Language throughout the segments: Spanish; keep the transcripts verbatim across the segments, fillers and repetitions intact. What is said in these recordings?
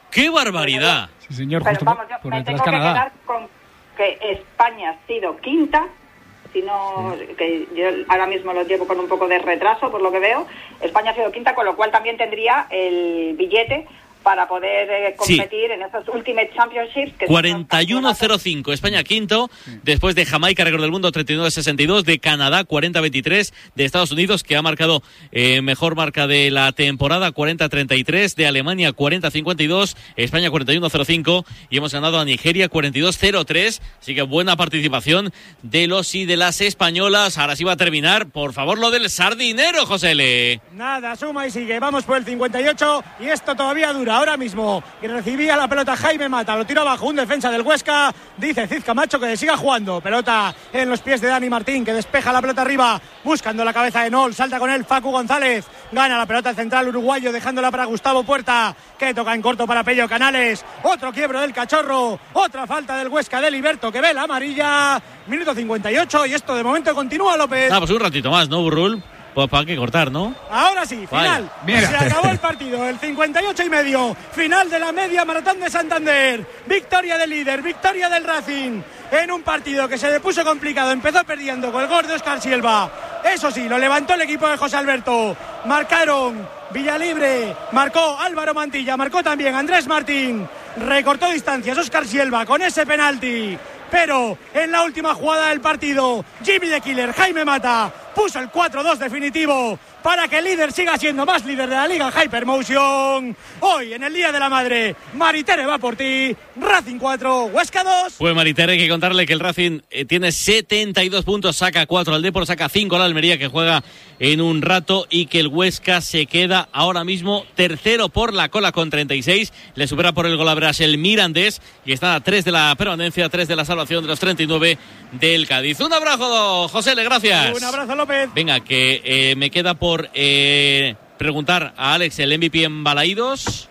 ¡Qué barbaridad! Sí, señor, pero justo vamos, yo por me detrás tengo que Canadá. quedar con que España ha sido quinta, si no, sí. que yo ahora mismo lo llevo con un poco de retraso, por lo que veo. España ha sido quinta, con lo cual también tendría el billete para poder eh, competir sí. en esos Ultimate Championships. Que cuarenta y uno cero cinco, España quinto, sí. después de Jamaica, récord del mundo treinta y nueve sesenta y dos, de Canadá cuarenta veintitrés, de Estados Unidos, que ha marcado eh, mejor marca de la temporada, cuarenta treinta y tres, de Alemania cuarenta cincuenta y dos, España cuarenta y uno cero cinco, y hemos ganado a Nigeria cuarenta y dos cero tres, así que buena participación de los y de las españolas. Ahora sí va a terminar, por favor, lo del sardinero, José L. Nada, suma y sigue, vamos por el cincuenta y ocho, y esto todavía dura. Ahora mismo que recibía la pelota Jaime Mata, lo tira abajo un defensa del Huesca, dice Cid Camacho que siga jugando, pelota en los pies de Dani Martín, que despeja la pelota arriba, buscando la cabeza de Nol, salta con él Facu González, gana la pelota central uruguayo, dejándola para Gustavo Puerta, que toca en corto para Pello Canales, otro quiebro del Cachorro, otra falta del Huesca de Liberto, que ve la amarilla, minuto cincuenta y ocho, y esto de momento continúa, López. Ah, pues un ratito más, ¿no, Burrul? Pues para qué cortar, ¿no? Ahora sí, final. Se acabó el partido, el cincuenta y ocho y medio. Final de la media maratón de Santander. Victoria del líder, victoria del Racing. En un partido que se le puso complicado. Empezó perdiendo con el gol de Óscar Silva. Eso sí, lo levantó el equipo de José Alberto. Marcaron Villalibre, marcó Álvaro Mantilla, marcó también Andrés Martín. Recortó distancias Óscar Silva con ese penalti. Pero en la última jugada del partido, Jimmy the Killer, Jaime Mata, puso el cuatro dos definitivo para que el líder siga siendo más líder de la Liga Hypermotion. Hoy, en el Día de la Madre, Maritere va por ti. Racing cuatro, Huesca dos. Pues Maritere, hay que contarle que el Racing eh, tiene setenta y dos puntos, saca cuatro al Depor, saca cinco a la Almería, que juega en un rato, y que el Huesca se queda ahora mismo tercero por la cola con treinta y seis. Le supera por el golaveraje el Mirandés, y está a tres de la permanencia, tres de la salvación de los treinta y nueve del Cádiz. Un abrazo, José Le, gracias. Un abrazo, López. Venga, que eh, me queda por eh, preguntar a Alex el M V P en Balaídos.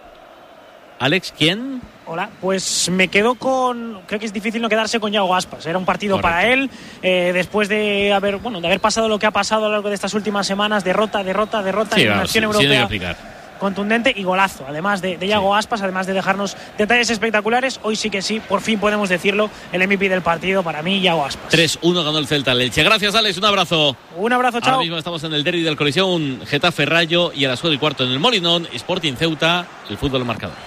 Alex, ¿quién? Hola, pues me quedo con... Creo que es difícil no quedarse con Yago Aspas. Era un partido Correcto. Para él, eh, después de haber bueno de haber pasado lo que ha pasado a lo largo de estas últimas semanas, derrota, derrota, derrota, sí, en una versión sí, europea contundente y golazo, además de, de Yago sí. Aspas, además de dejarnos detalles espectaculares. Hoy sí que sí, por fin podemos decirlo, el M V P del partido para mí, Yago Aspas. tres uno ganó el Celta Elche. Gracias, Alex, un abrazo. Un abrazo, chao. Ahora mismo estamos en el derbi del Coliseum, Getafe Rayo, y a las cuatro y cuarto en el Molinón, Sporting Ceuta, el fútbol marcador.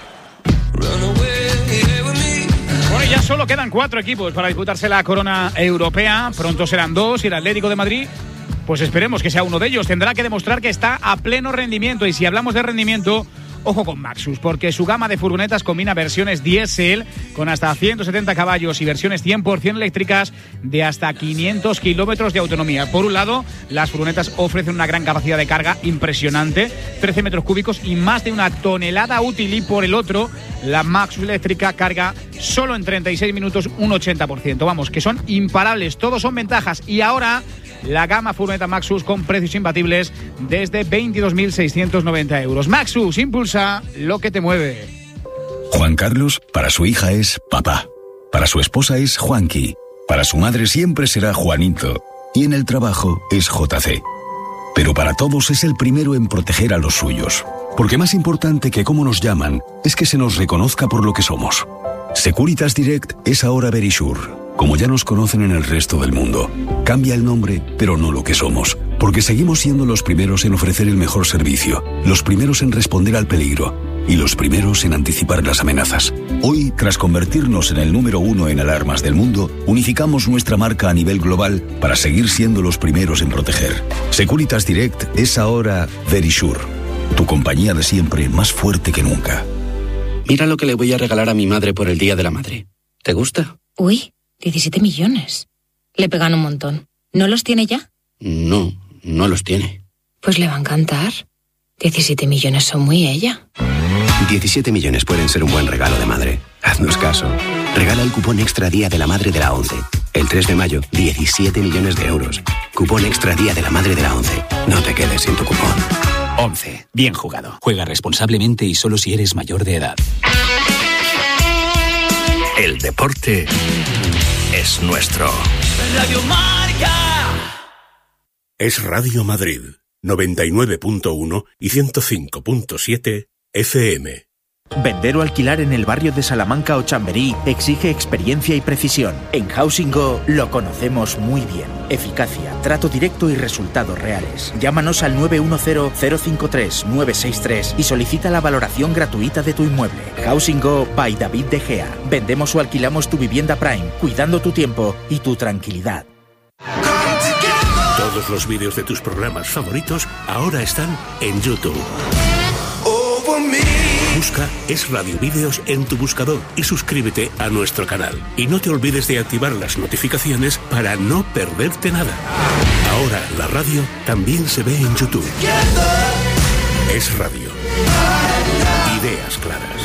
Bueno, ya solo quedan cuatro equipos para disputarse la corona europea. Pronto serán dos, y el Atlético de Madrid, pues esperemos que sea uno de ellos. Tendrá que demostrar que está a pleno rendimiento, y si hablamos de rendimiento, ojo con Maxus, porque su gama de furgonetas combina versiones diésel con hasta ciento setenta caballos y versiones cien por ciento eléctricas de hasta quinientos kilómetros de autonomía. Por un lado, las furgonetas ofrecen una gran capacidad de carga impresionante, trece metros cúbicos y más de una tonelada útil, y por el otro, la Maxus eléctrica carga solo en treinta y seis minutos un ochenta por ciento. Vamos, que son imparables, todos son ventajas. Y ahora, la gama furgoneta Maxus con precios imbatibles desde veintidós mil seiscientos noventa euros. Maxus, impulsa lo que te mueve. Juan Carlos, para su hija es papá. Para su esposa es Juanqui. Para su madre siempre será Juanito. Y en el trabajo es J C. Pero para todos es el primero en proteger a los suyos. Porque más importante que cómo nos llaman es que se nos reconozca por lo que somos. Securitas Direct es ahora Verisure, como ya nos conocen en el resto del mundo. Cambia el nombre, pero no lo que somos, porque seguimos siendo los primeros en ofrecer el mejor servicio, los primeros en responder al peligro y los primeros en anticipar las amenazas. Hoy, tras convertirnos en el número uno en alarmas del mundo, unificamos nuestra marca a nivel global para seguir siendo los primeros en proteger. Securitas Direct es ahora Verisure, tu compañía de siempre, más fuerte que nunca. Mira lo que le voy a regalar a mi madre por el Día de la Madre. ¿Te gusta? Uy, diecisiete millones. Le pegan un montón. ¿No los tiene ya? No, no los tiene. Pues le va a encantar. diecisiete millones son muy ella. diecisiete millones pueden ser un buen regalo de madre. Haznos caso. Regala el cupón extra Día de la Madre de la ONCE. El tres de mayo, diecisiete millones de euros. Cupón extra Día de la Madre de la ONCE. No te quedes sin tu cupón. ONCE. Bien jugado. Juega responsablemente y solo si eres mayor de edad. El deporte es nuestro. Radio Marca. Es Radio Madrid, noventa y nueve punto uno y ciento cinco punto siete F M. Vender o alquilar en el barrio de Salamanca o Chamberí exige experiencia y precisión. En Housing Go lo conocemos muy bien. Eficacia, trato directo y resultados reales. Llámanos al nueve uno cero, cero cinco tres, nueve seis tres y solicita la valoración gratuita de tu inmueble. Housing Go by David De Gea. Vendemos o alquilamos tu vivienda Prime, cuidando tu tiempo y tu tranquilidad. Todos los vídeos de tus programas favoritos ahora están en YouTube. Busca Es Radio Vídeos en tu buscador y suscríbete a nuestro canal. Y no te olvides de activar las notificaciones para no perderte nada. Ahora la radio también se ve en YouTube. Es Radio. Ideas claras.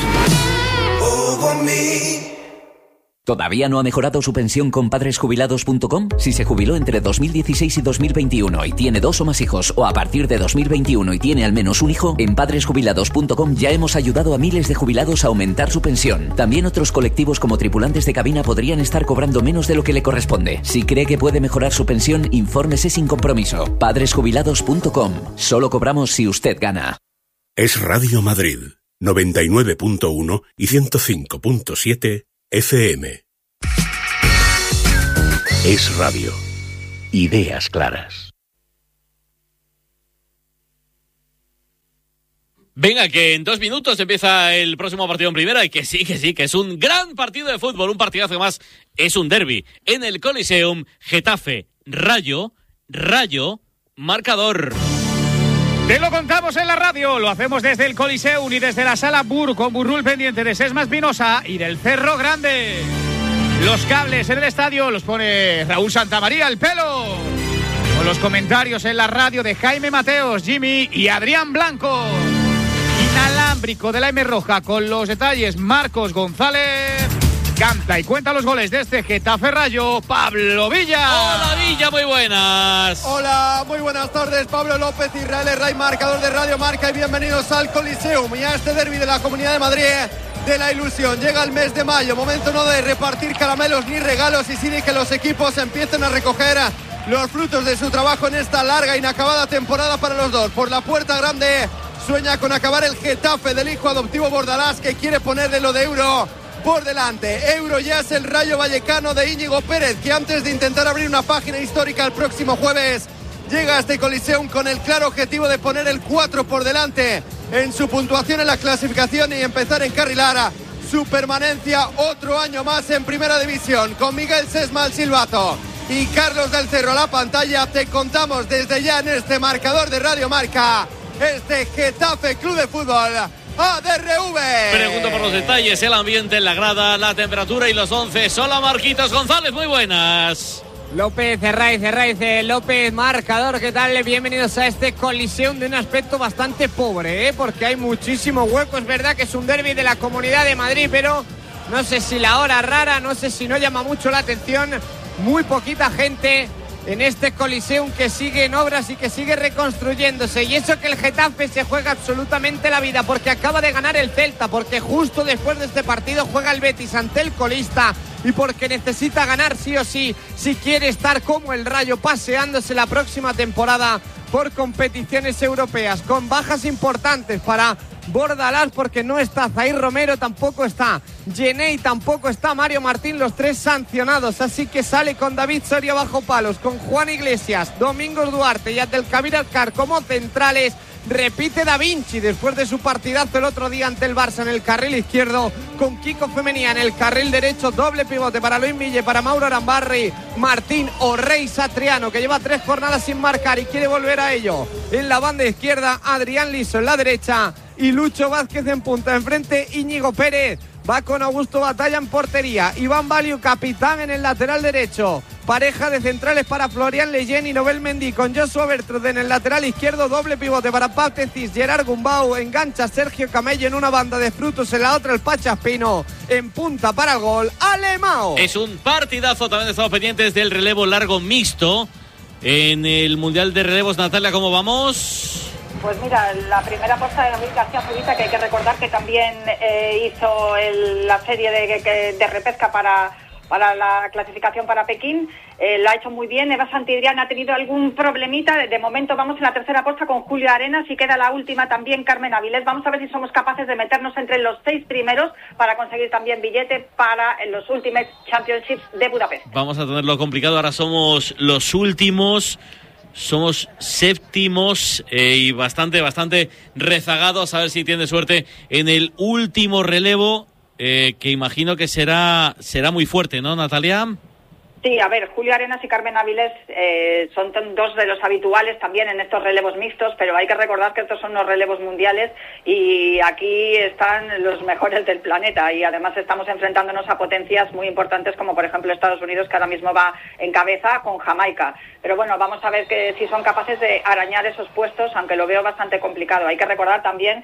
¿Todavía no ha mejorado su pensión con padres jubilados punto com? Si se jubiló entre dos mil dieciséis y dos mil veintiuno y tiene dos o más hijos, o a partir de dos mil veintiuno y tiene al menos un hijo, en padres jubilados punto com ya hemos ayudado a miles de jubilados a aumentar su pensión. También otros colectivos como tripulantes de cabina podrían estar cobrando menos de lo que le corresponde. Si cree que puede mejorar su pensión, infórmese sin compromiso. padres jubilados punto com. Solo cobramos si usted gana. Es Radio Madrid, noventa y nueve punto uno y ciento cinco punto siete F M. Es Radio. Ideas claras. Venga, que en dos minutos empieza el próximo partido en primera y que sí, que sí, que es un gran partido de fútbol, un partidazo que más es un derbi. En el Coliseum, Getafe, Rayo, Rayo, marcador. Te lo contamos en la radio, lo hacemos desde el Coliseum y desde la Sala Bur con Burrul pendiente de Sesma Espinosa y del Cerro Grande. Los cables en el estadio los pone Raúl Santamaría, el pelo. Con los comentarios en la radio de Jaime Mateos, Jimmy y Adrián Blanco. Inalámbrico de la M Roja con los detalles Marcos González. Canta y cuenta los goles de este Getafe Rayo, Pablo Villa. Hola Villa, muy buenas. Hola, muy buenas tardes. Pablo López, Israel Herray, marcador de Radio Marca, y bienvenidos al Coliseum y a este derbi de la Comunidad de Madrid de la ilusión. Llega el mes de mayo, momento no de repartir caramelos ni regalos, y sí de que los equipos empiecen a recoger los frutos de su trabajo en esta larga, inacabada temporada para los dos. Por la puerta grande sueña con acabar el Getafe del hijo adoptivo Bordalás, que quiere ponerle lo de Euro por delante. Euro ya es el Rayo Vallecano de Íñigo Pérez, que antes de intentar abrir una página histórica el próximo jueves, llega a este Coliseum con el claro objetivo de poner el cuatro por delante en su puntuación en la clasificación y empezar a encarrilar su permanencia otro año más en Primera División. Con Miguel Sesma al silbato y Carlos del Cerro a la pantalla, te contamos desde ya en este marcador de Radio Marca este Getafe Club de Fútbol A D R V. Pregunto por los detalles, el ambiente en la grada, la temperatura y los once. Hola Marquitos González, muy buenas. López, Herraiz, Herraiz, López, marcador, ¿qué tal? Bienvenidos a este Coliseum de un aspecto bastante pobre, ¿eh? Porque hay muchísimo hueco. Es verdad que es un derbi de la Comunidad de Madrid, pero no sé si la hora rara, no sé si no llama mucho la atención. Muy poquita gente en este Coliseum que sigue en obras y que sigue reconstruyéndose, y eso que el Getafe se juega absolutamente la vida, porque acaba de ganar el Celta, porque justo después de este partido juega el Betis ante el colista, y porque necesita ganar sí o sí si quiere estar como el Rayo paseándose la próxima temporada por competiciones europeas, con bajas importantes para Bordalás, porque no está Zair Romero, tampoco está Jenei, tampoco está Mario Martín, los tres sancionados, así que sale con David Soria bajo palos, con Juan Iglesias, Domingos Duarte y Abdelkabir Alcar como centrales. Repite Da Vinci después de su partidazo el otro día ante el Barça en el carril izquierdo, con Kiko Femenía en el carril derecho, doble pivote para Luis Mille, para Mauro Arambarri, Martín o Rey Satriano, que lleva tres jornadas sin marcar y quiere volver a ello. En la banda izquierda, Adrián Liso en la derecha y Lucho Vázquez en punta. Enfrente, Íñigo Pérez. Va con Augusto Batalla en portería. Iván Baliu, capitán en el lateral derecho. Pareja de centrales para Florian Leyen y Nobel Mendy, con Joshua Bertrud en el lateral izquierdo. Doble pivote para Pau Tecis, Gerard Gumbau. Engancha Sergio Camello en una banda de Frutos, en la otra el Pachaspino. En punta para el gol, Alemao. Es un partidazo. También estamos pendientes del relevo largo mixto en el Mundial de Relevos. Natalia, ¿cómo vamos? Pues mira, la primera apuesta de David García Zubita, que hay que recordar que también eh, hizo el, la serie de, de, de repesca para para la clasificación para Pekín. Eh, lo ha hecho muy bien. Eva Santidrián ha tenido algún problemita. De, de momento vamos en la tercera puesta con Julio Arenas y queda la última también Carmen Avilés. Vamos a ver si somos capaces de meternos entre los seis primeros para conseguir también billete para los Ultimate Championships de Budapest. Vamos a tenerlo complicado. Ahora somos los últimos. Somos séptimos eh, y bastante, bastante rezagados. A ver si tiene suerte en el último relevo, eh, que imagino que será será muy fuerte, ¿no, Natalia? Sí, a ver, Julio Arenas y Carmen Avilés eh, son t- dos de los habituales también en estos relevos mixtos, pero hay que recordar que estos son los relevos mundiales y aquí están los mejores del planeta y además estamos enfrentándonos a potencias muy importantes como por ejemplo Estados Unidos, que ahora mismo va en cabeza con Jamaica. Pero bueno, vamos a ver que si son capaces de arañar esos puestos, aunque lo veo bastante complicado. Hay que recordar también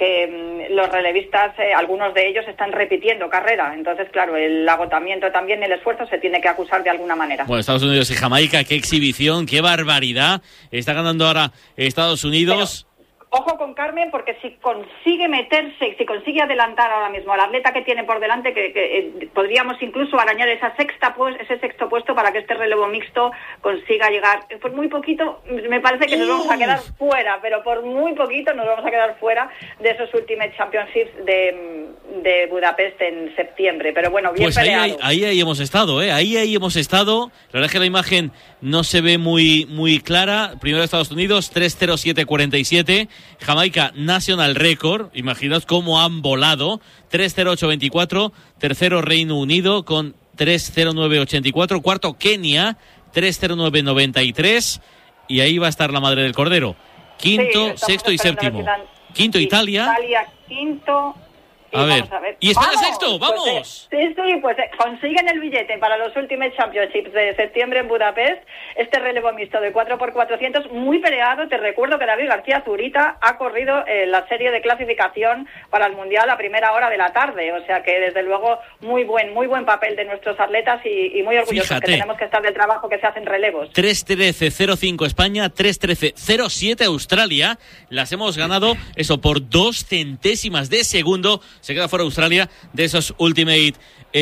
que mmm, los relevistas, eh, algunos de ellos están repitiendo carrera, entonces claro, el agotamiento también, el esfuerzo se tiene que acusar de alguna manera. Bueno, Estados Unidos y Jamaica, qué exhibición, qué barbaridad. Está ganando ahora Estados Unidos. Pero, ojo con Carmen, porque si consigue meterse, si consigue adelantar ahora mismo al atleta que tiene por delante, que, que eh, podríamos incluso arañar esa sexta pues, ese sexto puesto para que este relevo mixto consiga llegar. Por muy poquito, me parece que nos vamos a quedar fuera, pero por muy poquito nos vamos a quedar fuera de esos Ultimate Championships de, de Budapest en septiembre. Pero bueno, bien pues ahí, peleado. ahí, ahí, ahí hemos estado, ¿eh? Ahí, ahí hemos estado. La verdad es que la imagen no se ve muy, muy clara. Primero Estados Unidos, tres cero siete cuarenta y siete. Jamaica, National Record. Imaginaos cómo han volado. tres cero ocho veinticuatro. Tercero, Reino Unido con tres cero nueve ochenta y cuatro. Cuarto, Kenia, tres cero nueve noventa y tres. Y ahí va a estar la madre del cordero. Quinto, sí, sexto y séptimo. Quinto, Italia. Italia, quinto. A ver. a ver. ¿Y España ¡Vamos! sexto? ¡Vamos! Pues, eh, sí, sí, pues eh, consiguen el billete para los Ultimate Championships de septiembre en Budapest. Este relevo mixto de cuatro por cuatrocientos, muy peleado. Te recuerdo que David García Zurita ha corrido eh, la serie de clasificación para el Mundial a primera hora de la tarde. O sea que, desde luego, muy buen muy buen papel de nuestros atletas y, y muy orgullosos. Fíjate, que tenemos que estar del trabajo que se hace en relevos. tres trece cero cinco España, tres trece cero siete Australia. Las hemos ganado, eso, por dos centésimas de segundo. Se queda fuera Australia de esos Ultimate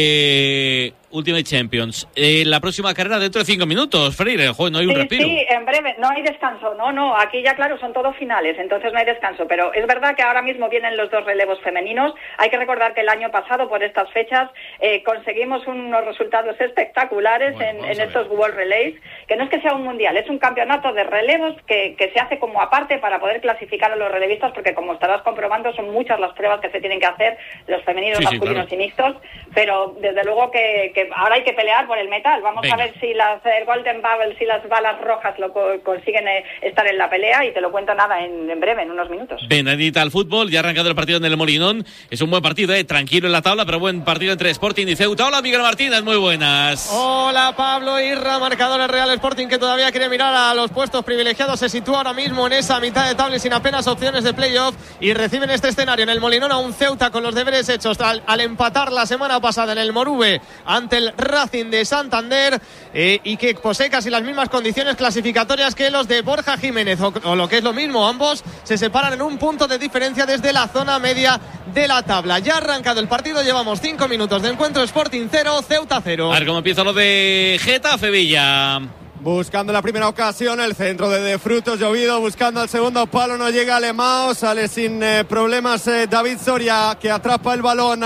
eh, Ultimate Champions. Eh, la próxima carrera dentro de cinco minutos, Freire. Joder, no hay un sí, respiro. Sí, en breve. No hay descanso. No, no. Aquí ya, claro, son todos finales, entonces no hay descanso. Pero es verdad que ahora mismo vienen los dos relevos femeninos. Hay que recordar que el año pasado, por estas fechas, eh, conseguimos unos resultados espectaculares bueno, en, en estos World Relays, que no es que sea un mundial, es un campeonato de relevos que, que se hace como aparte para poder clasificar a los relevistas, porque como estarás comprobando, son muchas las pruebas que se tienen que hacer, los femeninos, sí, masculinos sí, claro. y mixtos, pero desde luego que, que ahora hay que pelear por el metal. Vamos Venga. a ver si las el Golden Bubble, si las balas rojas lo co- consiguen eh, estar en la pelea, y te lo cuento nada en, en breve, en unos minutos. Benedita al fútbol, ya ha arrancado el partido en el Molinón. Es un buen partido, eh, tranquilo en la tabla, pero buen partido entre Sporting y Ceuta. Hola, Miguel Martínez, muy buenas. Hola, Pablo Irra, marcador el Real Sporting, que todavía quiere mirar a los puestos privilegiados. Se sitúa ahora mismo en esa mitad de tabla y sin apenas opciones de playoff, y reciben este escenario en el Molinón a un Ceuta con los deberes hechos al, al empatar la semana pasada en el Moruve ante el Racing de Santander, eh, y que posee casi las mismas condiciones clasificatorias que los de Borja Jiménez, o, o lo que es lo mismo, ambos se separan en un punto de diferencia desde la zona media de la tabla. Ya ha arrancado el partido, llevamos cinco minutos de encuentro. Sporting cero, Ceuta cero. A ver cómo empieza lo de Getafe Villa. Buscando la primera ocasión, el centro de, de Frutos, llovido, buscando el segundo palo, no llega Alemão, sale sin eh, problemas eh, David Soria, que atrapa el balón.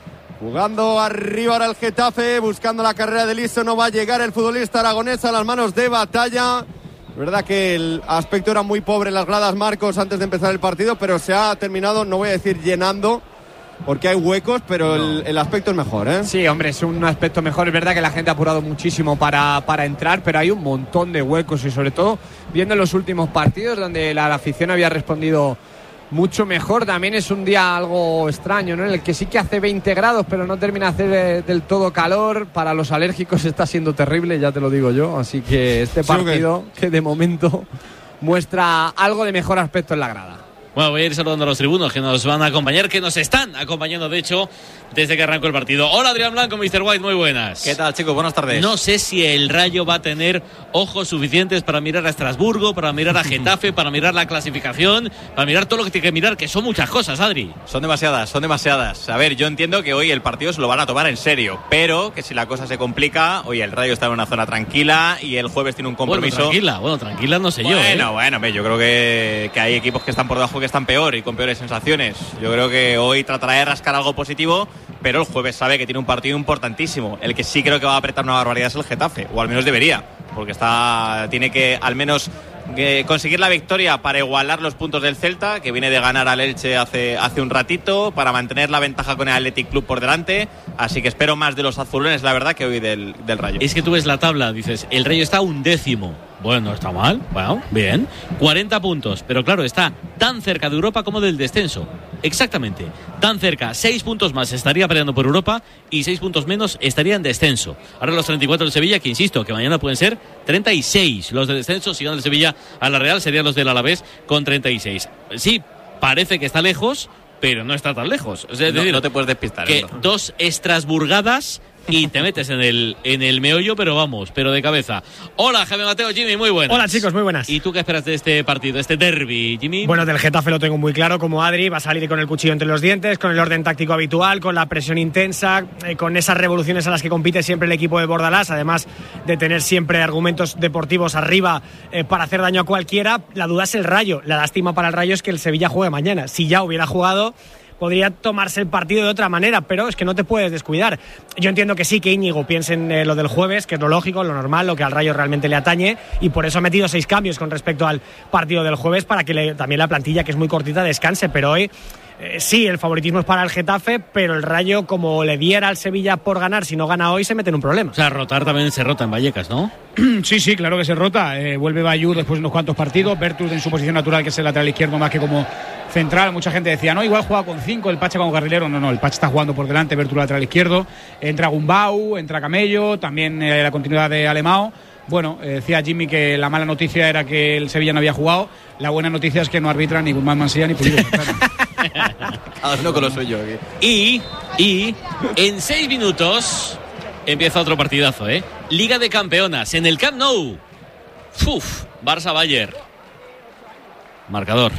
Jugando arriba ahora el Getafe, buscando la carrera de listo, no va a llegar el futbolista aragonés a las manos de Batalla. Es verdad que el aspecto era muy pobre en las gradas, Marcos, antes de empezar el partido, pero se ha terminado, no voy a decir llenando, porque hay huecos, pero no. el, el aspecto es mejor, ¿eh? Sí, hombre, es un aspecto mejor. Es verdad que la gente ha apurado muchísimo para, para entrar, pero hay un montón de huecos, y sobre todo viendo los últimos partidos donde la, la afición había respondido mucho mejor. También es un día algo extraño, ¿no? En el que sí que hace veinte grados, pero no termina de hacer eh, del todo calor. Para los alérgicos está siendo terrible, ya te lo digo yo. Así que este partido, sí, okay. que de momento muestra algo de mejor aspecto en la grada. Bueno, voy a ir saludando a los tribunos que nos van a acompañar, que nos están acompañando, de hecho, desde que arrancó el partido. Hola, Adrián Blanco, mister White, muy buenas. ¿Qué tal, chicos? Buenas tardes. No sé si el Rayo va a tener ojos suficientes para mirar a Estrasburgo, para mirar a Getafe, para mirar la clasificación, para mirar todo lo que tiene que mirar, que son muchas cosas, Adri. Son demasiadas, son demasiadas. A ver, yo entiendo que hoy el partido se lo van a tomar en serio, pero que si la cosa se complica, hoy el Rayo está en una zona tranquila y el jueves tiene un compromiso. Bueno, tranquila, bueno, tranquila no sé bueno, yo, ¿eh? Bueno, bueno, yo creo que, que hay equipos que están por debajo que están peor y con peores sensaciones. Yo creo que hoy tratará de rascar algo positivo, pero el jueves sabe que tiene un partido importantísimo. El que sí creo que va a apretar una barbaridad es el Getafe, o al menos debería, porque está tiene que al menos que conseguir la victoria para igualar los puntos del Celta, que viene de ganar al Elche hace, hace un ratito, para mantener la ventaja con el Athletic Club por delante. Así que espero más de los azulones, la verdad, que hoy del, del Rayo. Es que tú ves la tabla, dices, el Rayo está un décimo. Bueno, no está mal, bueno, bien. cuarenta puntos, pero claro, está tan cerca de Europa como del descenso. Exactamente, tan cerca, seis puntos más estaría peleando por Europa y seis puntos menos estaría en descenso. Ahora los treinta y cuatro del Sevilla, que insisto, que mañana pueden ser treinta y seis. Los de descenso, si gana el Sevilla a la Real, serían los del Alavés con treinta y seis. Sí, parece que está lejos, pero no está tan lejos. O sea, es no, decir, no te puedes despistar. Que ¿no? dos estrasburgadas y te metes en el en el meollo, pero vamos, pero de cabeza. Hola, Jaime Mateo, Jimmy, muy buenas. Hola, chicos, muy buenas. ¿Y tú qué esperas de este partido, este derbi, Jimmy? Bueno, del Getafe lo tengo muy claro, como Adri, va a salir con el cuchillo entre los dientes, con el orden táctico habitual, con la presión intensa, eh, con esas revoluciones a las que compite siempre el equipo de Bordalás, además de tener siempre argumentos deportivos arriba eh, para hacer daño a cualquiera. La duda es el Rayo. La lástima para el Rayo es que el Sevilla juegue mañana. Si ya hubiera jugado, podría tomarse el partido de otra manera, pero es que no te puedes descuidar. Yo entiendo que sí, que Íñigo piense en eh, lo del jueves, que es lo lógico, lo normal, lo que al Rayo realmente le atañe, y por eso ha metido seis cambios con respecto al partido del jueves, para que le, también la plantilla, que es muy cortita, descanse. Pero hoy eh, sí, el favoritismo es para el Getafe, pero el Rayo, como le diera al Sevilla por ganar, si no gana hoy, se mete en un problema. O sea, rotar también se rota en Vallecas, ¿no? Sí, sí, claro que se rota. Eh, vuelve Bayú después de unos cuantos partidos. Bertus en su posición natural, que es el lateral izquierdo más que como central. Mucha gente decía, no, igual juega con cinco, el Pacha como carrilero. No, no, el Pacha está jugando por delante, Bertus lateral izquierdo. Entra Gumbau, entra Camello, también eh, la continuidad de Alemão. Bueno, eh, decía Jimmy que la mala noticia era que el Sevilla no había jugado. La buena noticia es que no arbitran ni Guzmán Mansilla ni Pulido. Cada uno con lo suyo. Y, y en seis minutos empieza otro partidazo, ¿eh? Liga de Campeonas en el Camp Nou. Uf, Barça-Bayern. Marcador.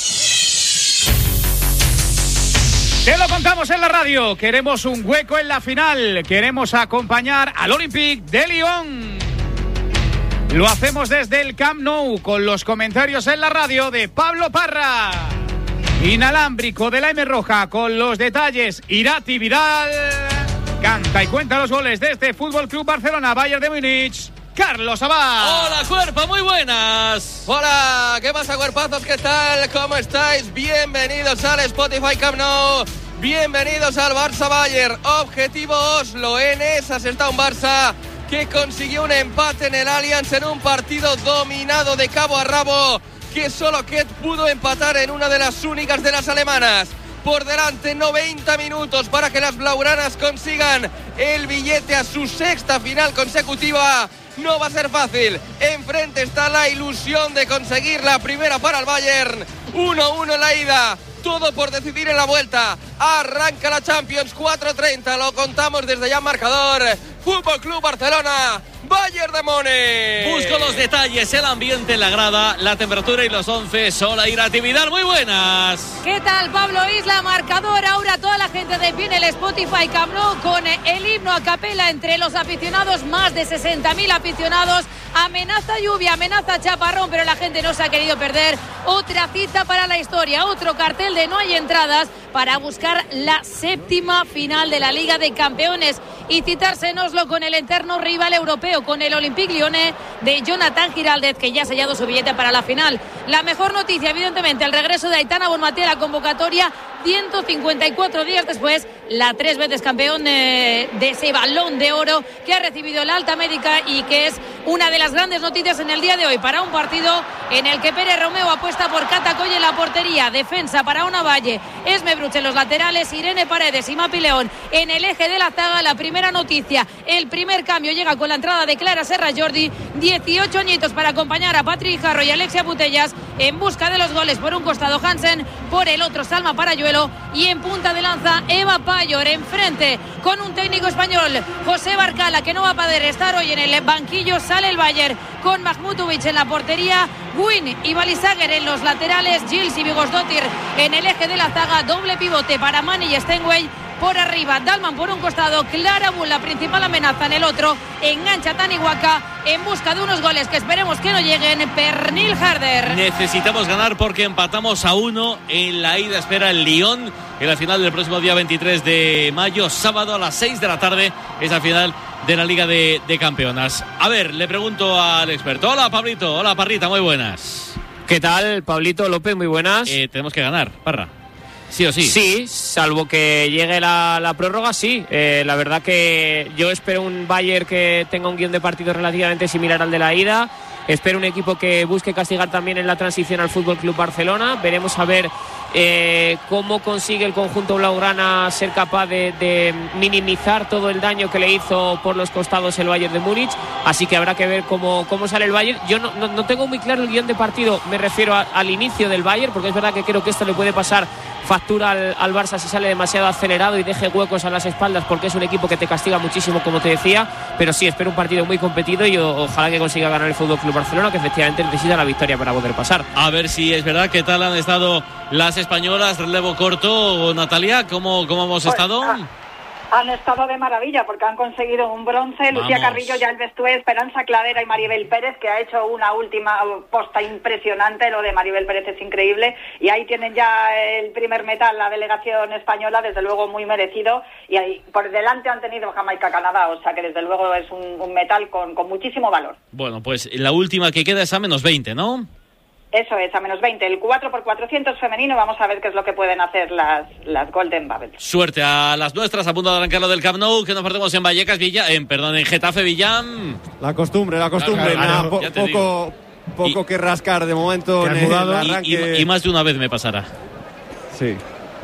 Te lo contamos en la radio. Queremos un hueco en la final. Queremos acompañar al Olympique de Lyon. Lo hacemos desde el Camp Nou con los comentarios en la radio de Pablo Parra. Inalámbrico de la M Roja con los detalles Irati Vidal. Canta y cuenta los goles desde Fútbol Club Barcelona, Bayern de Múnich, Carlos Abad. Hola, cuerpo, muy buenas. Hola, ¿qué pasa, cuerpazos? ¿Qué tal? ¿Cómo estáis? Bienvenidos al Spotify Camp Nou. Bienvenidos al Barça Bayern. Objetivo Oslo. En esas está un Barça que consiguió un empate en el Allianz en un partido dominado de cabo a rabo, que solo Ket pudo empatar en una de las únicas de las alemanas. Por delante noventa minutos para que las blaugranas consigan el billete a su sexta final consecutiva. No va a ser fácil. Enfrente está la ilusión de conseguir la primera para el Bayern. uno uno en la ida. Todo por decidir en la vuelta. Arranca la Champions, cuatro treinta. Lo contamos desde ya en marcador. Fútbol Club Barcelona, Bayern de Múnich. Busco los detalles, el ambiente en la grada, la temperatura y los once. Hola, Irati Vidal, muy buenas. ¿Qué tal, Pablo Isla? Marcador. Ahora toda la gente de pie en el Spotify Camp Nou con el himno a capela entre los aficionados, más de sesenta mil aficionados. Amenaza lluvia, amenaza chaparrón, pero la gente no se ha querido perder. Otra cita para la historia, otro cartel de no hay entradas para buscar la séptima final de la Liga de Campeones y citarse en Oslo con el eterno rival europeo, con el Olympique Lyonnais de Jonathan Giraldez, que ya ha sellado su billete para la final. La mejor noticia, evidentemente, el regreso de Aitana Bonmatí a la convocatoria ciento cincuenta y cuatro días después, la tres veces campeón de, de ese Balón de Oro que ha recibido la alta médica y que es una de las grandes noticias en el día de hoy para un partido en el que Pérez Romeo apuesta por Catacoy en la portería, defensa para Ona Valle, Esme Bruch en los laterales, Irene Paredes y Mapi León en el eje de la zaga. La primera noticia, el primer cambio llega con la entrada de Clara Serra Jordi, dieciocho añitos para acompañar a Patri Jarro y Alexia Putellas en busca de los goles. Por un costado Hansen, por el otro Salma Parayuelo y en punta de lanza Eva Payor, enfrente con un técnico español, José Barcala, que no va a poder estar hoy en el banquillo. Sale el Bayern con Mahmutovic en la portería, Guin y Balisager en los laterales, Gils y Bigosdottir en el eje de la zaga, doble pivote para Mani y Stenway por arriba, Dalman por un costado, Clara Bull la principal amenaza en el otro, engancha Taniwaka en busca de unos goles que esperemos que no lleguen. Pernil Harder. Necesitamos ganar porque empatamos a uno en la ida. Espera el Lyon en la final del próximo día veintitrés de mayo, sábado a las seis de la tarde, esa final de la Liga de, de Campeonas. A ver, le pregunto al experto. Hola, Pablito. Hola, Parrita. Muy buenas. ¿Qué tal, Pablito López? Muy buenas. Eh, tenemos que ganar, Parra. Sí o sí. Sí, salvo que llegue la, la prórroga, sí. Eh, la verdad que yo espero un Bayern que tenga un guión de partido relativamente similar al de la ida. Espero un equipo que busque castigar también en la transición al Fútbol Club Barcelona. Veremos a ver eh, cómo consigue el conjunto blaugrana ser capaz de, de minimizar todo el daño que le hizo por los costados el Bayern de Múnich. Así que habrá que ver cómo, cómo sale el Bayern. Yo no, no, no tengo muy claro el guión de partido, me refiero a, al inicio del Bayern, porque es verdad que creo que esto le puede pasar factura al, al Barça si sale demasiado acelerado y deje huecos a las espaldas, porque es un equipo que te castiga muchísimo, como te decía. Pero sí, espero un partido muy competido y o, ojalá que consiga ganar el Fútbol Club Barcelona, que efectivamente necesita la victoria para poder pasar. A ver si es verdad. ¿Qué tal han estado las españolas? Relevo corto, Natalia, ¿cómo, cómo hemos pues, estado? Ah. Han estado de maravilla porque han conseguido un bronce. Vamos. Lucía Carrillo, ya el vestuario, Esperanza Cladera y Maribel Pérez, que ha hecho una última posta impresionante. Lo de Maribel Pérez es increíble. Y ahí tienen ya el primer metal, la delegación española, desde luego muy merecido. Y ahí por delante han tenido Jamaica-Canadá, o sea que desde luego es un, un metal con, con muchísimo valor. Bueno, pues la última que queda es a menos veinte, ¿no? Eso es, a menos veinte. El cuatro por cuatrocientos femenino, vamos a ver qué es lo que pueden hacer las, las Golden Bubbles. Suerte a las nuestras, a punto de arrancar lo del Camp Nou, que nos perdemos en Vallecas, Villa, en, perdón, en Getafe, Villán. La costumbre, la costumbre. Claro, claro, Nada, po- poco, poco y, que rascar de momento en el arranque. Y, y, y más de una vez me pasará. Sí.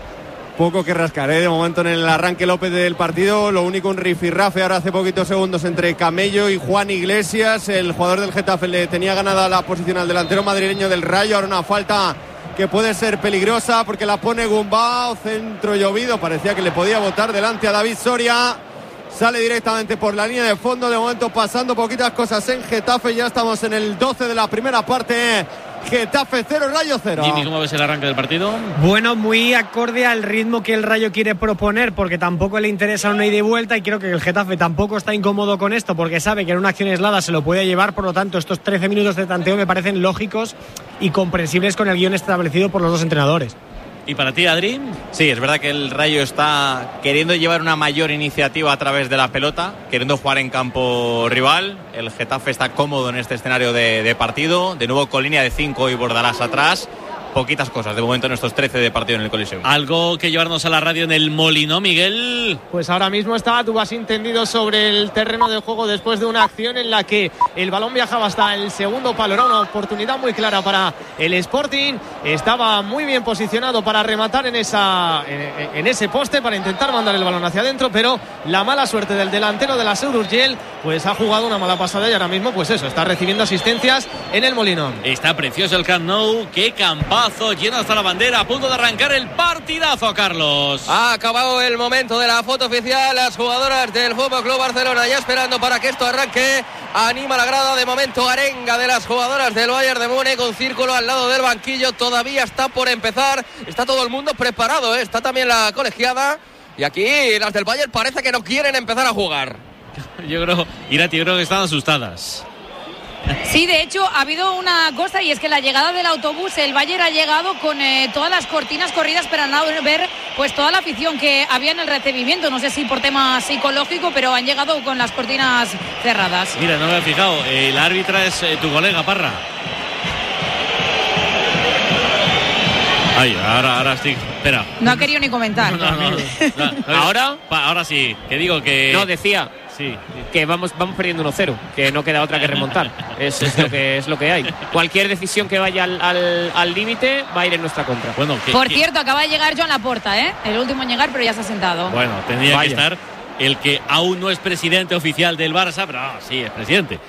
Poco que rascar, ¿eh? De momento en el arranque López del partido. Lo único un rifirrafe ahora hace poquitos segundos entre Camello y Juan Iglesias. El jugador del Getafe le tenía ganada la posición al delantero madrileño del Rayo. Ahora una falta que puede ser peligrosa porque la pone Gumbao. Centro llovido, parecía que le podía botar delante a David Soria. Sale directamente por la línea de fondo. De momento pasando poquitas cosas en Getafe. Ya estamos en el doce de la primera parte. Getafe cero, Rayo cero. Jimmy, ¿cómo ves el arranque del partido? Bueno, muy acorde al ritmo que el Rayo quiere proponer, porque tampoco le interesa una ida y vuelta, y creo que el Getafe tampoco está incómodo con esto, porque sabe que en una acción aislada se lo puede llevar. Por lo tanto, estos trece minutos de tanteo me parecen lógicos y comprensibles con el guión establecido por los dos entrenadores. ¿Y para ti, Adri? Sí, es verdad que el Rayo está queriendo llevar una mayor iniciativa a través de la pelota, queriendo jugar en campo rival. El Getafe está cómodo en este escenario de, de partido, de nuevo con línea de cinco y Bordalás atrás. Poquitas cosas de momento en estos trece de partido en el Coliseum. Algo que llevarnos a la radio en el Molinó, Miguel. Pues ahora mismo está Dubasín tendido sobre el terreno de juego después de una acción en la que el balón viajaba hasta el segundo palo. Era una oportunidad muy clara para el Sporting. Estaba muy bien posicionado para rematar en, esa, en, en ese poste, para intentar mandar el balón hacia adentro, pero la mala suerte del delantero de la Seudurgel pues ha jugado una mala pasada y ahora mismo pues eso, está recibiendo asistencias en el Molinón. Está precioso el Camp Nou. Qué campazo. Lleno hasta la bandera, a punto de arrancar el partidazo, Carlos. Ha acabado el momento de la foto oficial. Las jugadoras del Fútbol Club Barcelona ya esperando para que esto arranque. Anima la grada, de momento arenga de las jugadoras del Bayern de Múnich, un círculo al lado del banquillo. Todavía está por empezar. Está todo el mundo preparado, ¿eh? Está también la colegiada. Y aquí las del Bayern parece que no quieren empezar a jugar. Yo creo, Irati, yo creo que están asustadas. Sí, de hecho ha habido una cosa, y es que la llegada del autobús, el Bayern ha llegado con eh, todas las cortinas corridas para no ver pues toda la afición que había en el recibimiento. No sé si por tema psicológico, pero han llegado con las cortinas cerradas. Mira, no me he fijado, el árbitra es eh, tu colega, Parra. Ay, ahora, ahora sí. Espera. No ha querido ni comentar. No, no, no, no. ¿Ahora? Pa, ahora sí. Que digo que... No, decía sí. que vamos, vamos perdiendo uno cero, que no queda otra que remontar. Es, es, lo que, es lo que hay. Cualquier decisión que vaya al límite al, va a ir en nuestra contra. Bueno, que, Por que... cierto, acaba de llegar Joan Laporta, ¿eh? El último en llegar, pero ya se ha sentado. Bueno, tendría Vaya. que estar el que aún no es presidente oficial del Barça, pero no, sí, es presidente.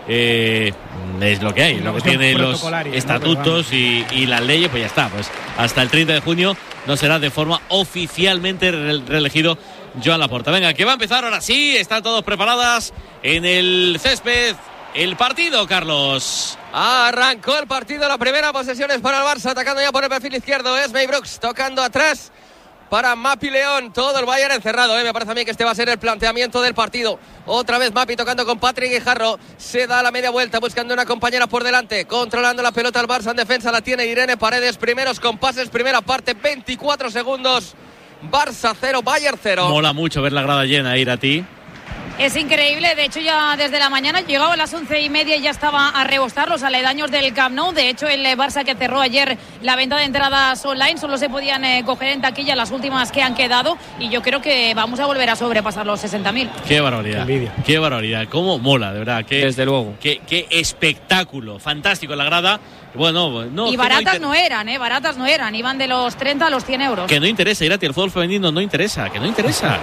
Eh, es lo que hay, lo que tienen los estatutos y, y las leyes, pues ya está. Pues hasta el treinta de junio no será de forma oficialmente re reelegido Joan Laporta. Venga, que va a empezar ahora sí, están todos preparadas en el césped. El partido, Carlos. Arrancó el partido, la primera posesión es para el Barça, atacando ya por el perfil izquierdo, es May Brooks, tocando atrás para Mapi León, todo el Bayern encerrado, ¿eh? Me parece a mí que este va a ser el planteamiento del partido. Otra vez Mapi tocando con Patrick Guijarro, se da la media vuelta buscando una compañera por delante, controlando la pelota al Barça en defensa, la tiene Irene Paredes, primeros compases, primera parte, veinticuatro segundos, Barça cero, Bayern cero. Mola mucho ver la grada llena, ir a ti. Es increíble, de hecho ya desde la mañana llegaba a las once y media y ya estaba a rebostar los aledaños del Camp Nou. De hecho el Barça, que cerró ayer la venta de entradas online, solo se podían eh, coger en taquilla las últimas que han quedado, y yo creo que vamos a volver a sobrepasar los sesenta mil. Qué barbaridad, qué, qué barbaridad, cómo mola, de verdad, qué, desde luego, qué, qué espectáculo, fantástico la grada. Bueno, no, y baratas no, no eran, eh, baratas no eran, iban de los treinta a los cien euros. Que no interesa, ir a ti, el fútbol femenino no interesa, que no interesa.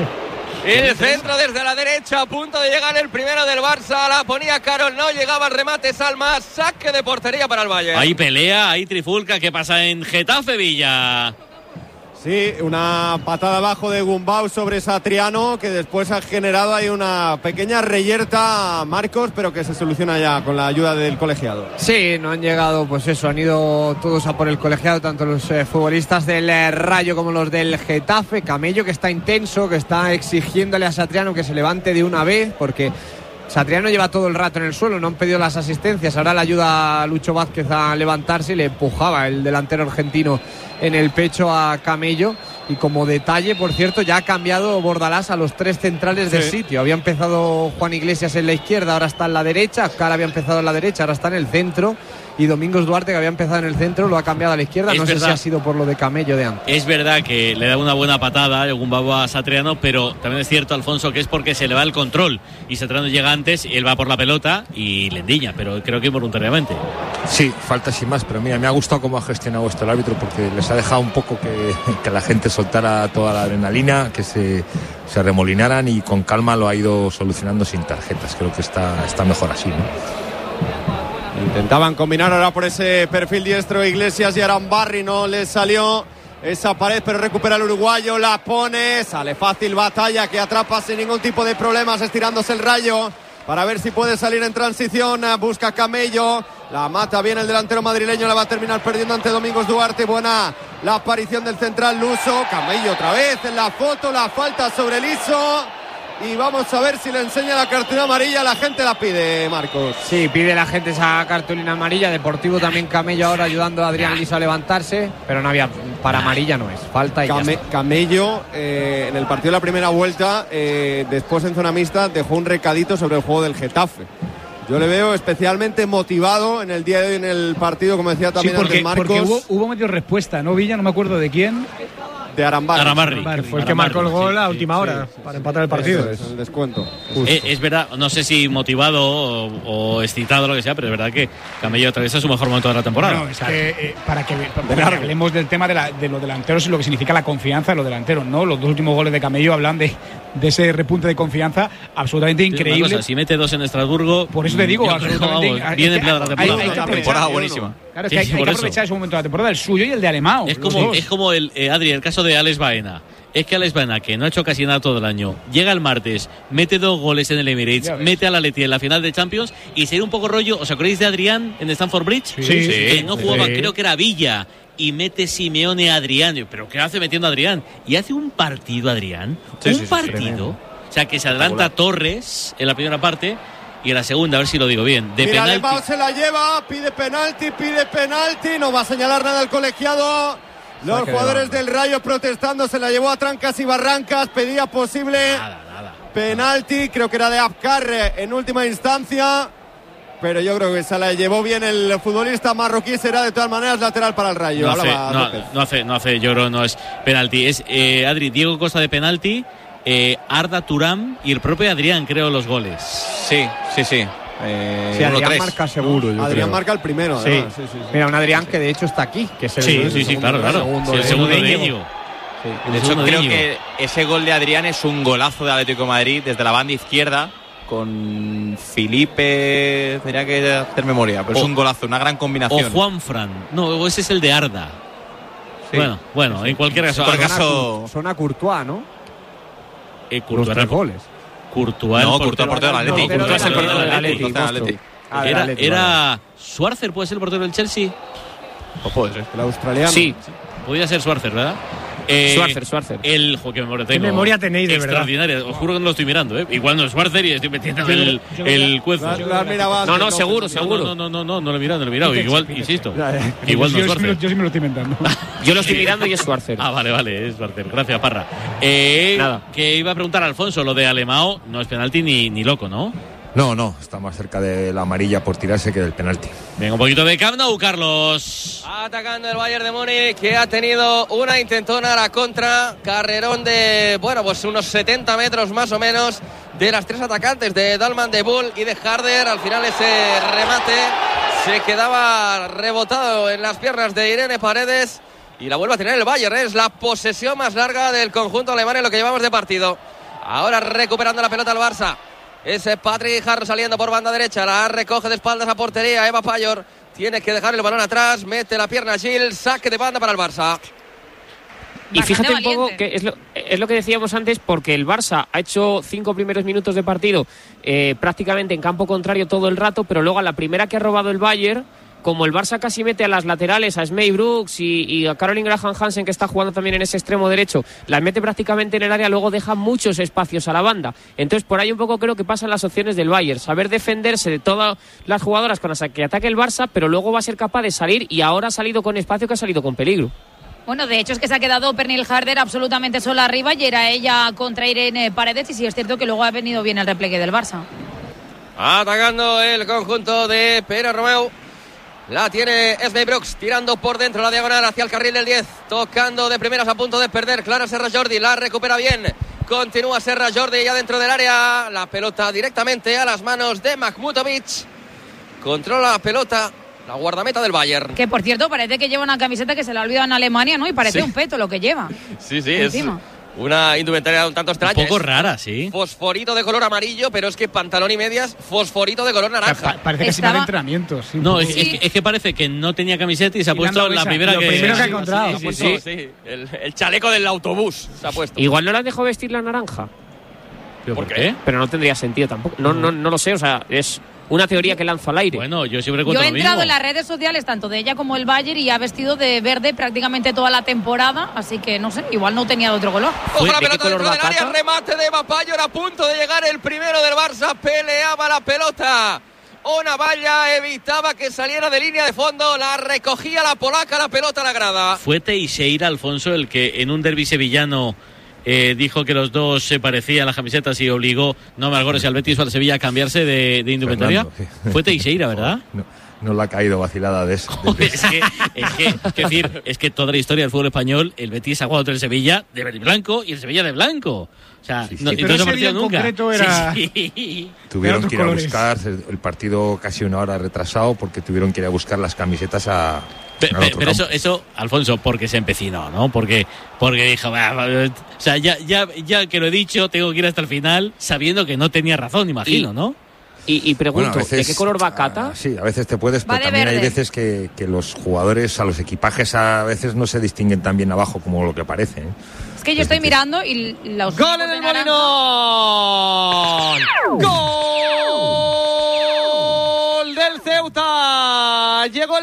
El centro desde la derecha, a punto de llegar el primero del Barça, la ponía Carol, no llegaba el remate, Salma, saque de portería para el Bayern. Hay pelea, hay trifulca, ¿qué pasa en Getafe, Villa? Sí, una patada abajo de Gumbau sobre Satriano, que después ha generado ahí una pequeña reyerta, Marcos, pero que se soluciona ya con la ayuda del colegiado. Sí, no han llegado, pues eso, han ido todos a por el colegiado, tanto los eh, futbolistas del eh, Rayo como los del Getafe. Camello, que está intenso, que está exigiéndole a Satriano que se levante de una vez, porque Satriano lleva todo el rato en el suelo, no han pedido las asistencias, ahora le ayuda a Lucho Vázquez a levantarse y le empujaba el delantero argentino en el pecho a Camello. Y como detalle, por cierto, ya ha cambiado Bordalás a los tres centrales sí. del sitio. Había empezado Juan Iglesias en la izquierda, ahora está en la derecha. Oscar había empezado en la derecha, ahora está en el centro. Y Domingos Duarte, que había empezado en el centro, lo ha cambiado a la izquierda. Es no verdad. sé si ha sido por lo de Camello de antes. Es verdad que le da una buena patada algún babo a Satriano, pero también es cierto, Alfonso, que es porque se le va el control y Satriano llega antes, él va por la pelota y le endiña, pero creo que involuntariamente. Sí, falta sin más, pero mira, me ha gustado cómo ha gestionado esto el árbitro, porque les ha dejado un poco que, que la gente soltara toda la adrenalina, que se, se remolinaran, y con calma lo ha ido solucionando sin tarjetas. Creo que está, está mejor así, ¿no? Intentaban combinar ahora por ese perfil diestro Iglesias y Arambarri, no les salió esa pared, pero recupera el uruguayo, la pone, sale fácil Batalla, que atrapa sin ningún tipo de problemas, estirándose el Rayo para ver si puede salir en transición, busca Camello, la mata bien el delantero madrileño, la va a terminar perdiendo ante Domingos Duarte. Buena la aparición del central luso, Camello otra vez en la foto, la falta sobre Liso. Y vamos a ver si le enseña la cartulina amarilla. La gente la pide, Marcos. Sí, pide la gente esa cartulina amarilla. Deportivo también Camello ahora ayudando a Adrián Liso a levantarse. Pero no había, para amarilla no es. Falta y Came, ya está. Camello, eh, en el partido de la primera vuelta, eh, después en zona mixta, dejó un recadito sobre el juego del Getafe. Yo le veo especialmente motivado en el día de hoy en el partido, como decía también sí, porque, antes Marcos. porque hubo, hubo medio respuesta, ¿no, Villa? No me acuerdo de quién. De Arambarri. Arambarri. Arambarri. Fue el que marcó el gol a última hora sí, sí, para empatar el partido. Es el descuento. Es, es verdad, no sé si motivado o, o excitado o lo que sea, pero es verdad que Camello atraviesa su mejor momento de la temporada. No, es que eh, para que, para que hablemos del tema de, la, de los delanteros y lo que significa la confianza de los delanteros, ¿no? Los dos últimos goles de Camello hablan de, de ese repunte de confianza absolutamente increíble. Cosa, si mete dos en Estrasburgo, por eso te digo, absolutamente vamos, bien empleada la temporada. Hay, hay que temporada buenísima. Claro, es que sí, hay, sí, hay que aprovechar ese momento de la temporada, el suyo y el de Alemão. Es como, es como el, eh, Adri, el caso de Alex Baena. Es que Alex Baena, que no ha hecho casi nada todo el año, llega el martes, mete dos goles en el Emirates, mete a la Leti en la final de Champions y se irá un poco rollo. ¿Os acordáis de Adrián en Stamford Bridge? Sí, sí, que no jugaba, sí. creo que era Villa, y mete Simeone a Adrián. ¿Pero qué hace metiendo a Adrián? Y hace un partido, Adrián. Sí, un sí, sí, partido. Sí, o sea, que se adelanta Torres en la primera parte. Y en la segunda, a ver si lo digo bien, de Mira, penalti. se la lleva, pide penalti, pide penalti, no va a señalar nada el colegiado. Los Saque jugadores de del Rayo protestando, se la llevó a trancas y barrancas, pedía posible nada, nada. penalti, creo que era de Abkar en última instancia. pero yo creo que se la llevó bien el futbolista marroquí. Será de todas maneras lateral para el Rayo. No hace, Hablaba no, López. no hace, no hace, yo creo no es penalti. Es eh, Adri, Diego Costa de penalti, eh, Arda Turam y el propio Adrián, creo, los goles. Sí, sí, sí. Eh, sí, Adrián uno, marca seguro. Yo Adrián creo. marca el primero. Sí. Además. Sí, sí, sí. Mira, un Adrián que de hecho está aquí. Que es el, Sí, el sí, sí, segundo, claro, claro. El segundo, Sí, el de- segundo de de Íñigo. Íñigo. Sí. El De hecho, segundo de creo Íñigo. que ese gol de Adrián es un golazo de Atlético de Madrid desde la banda izquierda con Felipe. Tendría que hacer memoria, pero O- es un golazo, una gran O combinación. Juanfran. No, ese es el de Arda. Sí. Bueno, bueno, Sí, sí. en cualquier caso. En cualquier Arda- caso- Suena Courtois, ¿no? eh, Los Courtois, tres goles. Courtois, No, el Courtois, portero del no, Atleti. Courtois es el portero del Atleti. Atleti. Courtois del Atleti. Ah, del Era, Atleti, era Schwarzer, ¿puede ser el portero del Chelsea? O puede ser. El australiano. Sí, Podría ser Schwarzer, ¿verdad? Eh, Schwarzer, Schwarzer. El jo, qué memoria ¿Qué tengo. memoria tenéis, de verdad? Extraordinaria. Os juro que no lo estoy mirando, ¿eh? Igual no es Schwarzer y estoy metiendo Yo- el, yo- el cuezo. Lo- lo has mirado antes, No, no, entonces, seguro, sí. seguro. No, no, no, no, no lo he mirado, no lo he mirado. Píquense, Igual, píquense. insisto. Ya, ya. Igual no yo, es sí me lo, Schwarzer. yo sí me lo estoy inventando. Yo lo estoy mirando y es Schwarzer. Ah, vale, vale, es Schwarzer. Gracias, Parra. Eh, Nada. Que iba a preguntar a Alfonso, lo de Alemão no es penalti ni, ni loco, ¿no? No, no, está más cerca de la amarilla por tirarse que del penalti. Venga, un poquito de Camp Nou, Carlos. Atacando el Bayern de Múnich, que ha tenido una intentona a la contra. Carrerón de, bueno, pues unos setenta metros más o menos de las tres atacantes, de Dalman, de Bull y de Harder. Al final ese remate se quedaba rebotado en las piernas de Irene Paredes y la vuelve a tener el Bayern. Es la posesión más larga del conjunto alemán en lo que llevamos de partido. Ahora recuperando la pelota al Barça. Ese Patrick Harro saliendo por banda derecha. La recoge de espaldas a portería. Eva Payor tiene que dejar el balón atrás. Mete la pierna Gil. Saque de banda para el Barça. Y fíjate un Bastante poco valiente. que es lo, es lo que decíamos antes, porque el Barça ha hecho cinco primeros minutos de partido eh, prácticamente en campo contrario todo el rato, pero luego a la primera que ha robado el Bayern, como el Barça casi mete a las laterales, a Smey Brooks y, y a Caroline Graham Hansen, que está jugando también en ese extremo derecho, las mete prácticamente en el área, luego deja muchos espacios a la banda. Entonces, por ahí un poco creo que pasan las opciones del Bayern, saber defenderse de todas las jugadoras con las que ataque el Barça, pero luego va a ser capaz de salir, y ahora ha salido con espacio, que ha salido con peligro. Bueno, de hecho es que se ha quedado Pernil Harder absolutamente sola arriba y era ella contra Irene Paredes, y sí es cierto que luego ha venido bien el repliegue del Barça. Atacando el conjunto de Pere Romeu. La tiene Smey Brooks tirando por dentro la diagonal hacia el carril del diez. Tocando de primeras a punto de perder. Clara Serra Jordi la recupera bien. Continúa Serra Jordi ya dentro del área. La pelota directamente a las manos de Mahmutovic. Controla la pelota la guardameta del Bayern. Que por cierto parece que lleva una camiseta que se la ha olvidado en Alemania, ¿no? Y parece Sí. un peto lo que lleva. Sí, sí, Encima. es una indumentaria un tanto extraña. Un poco Es rara, sí. Fosforito de color amarillo, pero es que pantalón y medias, fosforito de color naranja. Pa- parece que se va Estaba- de entrenamiento. Sí, un No, poco. es, es que, es que parece que no tenía camiseta y se ha Y puesto dando la esa- primera lo que... primero que ha Sí, encontrado. sí, Se ha sí, puesto, sí. sí, el, el chaleco del autobús se ha puesto. Igual no la han dejado vestir la naranja, ¿Pero ¿Por por qué? qué? pero no tendría sentido tampoco. No, no, no lo sé, o sea, es una teoría que lanzo al aire. Bueno, yo siempre Yo cuento he lo entrado mismo. en las redes sociales tanto de ella como el Bayern y ha vestido de verde prácticamente toda la temporada, así que no sé, igual no tenía de otro color. Ojo la ¿de qué pelota color dentro va del área, Cata? remate de Eva Payor a punto de llegar el primero del Barça, peleaba la pelota. Ona Valla evitaba que saliera de línea de fondo, la recogía la polaca, la pelota a la grada. Fue Teixeira, Alfonso, el que en un derbi sevillano eh, dijo que los dos se parecían las camisetas y obligó, no me acuerdo si al Betis o al Sevilla, a cambiarse de, de indumentaria. Fernando, sí. Fue Teixeira, ¿verdad? No, no le ha caído vacilada de eso. Joder, es que, es que, es decir, es que toda la historia del fútbol español, el Betis ha jugado contra el Sevilla de verde y blanco y el Sevilla de blanco. O sea, Sí, sí. no, Sí, y pero no se ha ese día parecido en nunca. concreto era- Sí, sí. Tuvieron otros que ir a colores. buscar el partido casi una hora retrasado porque tuvieron que ir a buscar las camisetas a. Pe- al pe- otro pero campo. eso, eso, Alfonso, porque se empecinó, ¿no? Porque, porque dijo, "Va, va, va", o sea, ya, ya, ya que lo he dicho, tengo que ir hasta el final, sabiendo que no tenía razón, imagino, Y- ¿no? Y, y pregunto, Bueno, a veces- ¿de qué color va Cata? Ah, sí, a veces te puedes, Va pero de también hay verde. veces que, que los jugadores, a los equipajes, a veces no se distinguen tan bien abajo como lo que parece. ¿eh? Es que yo estoy mirando y los ¡Gol en el Molinón! ¡Gol del Ceuta! Llegó el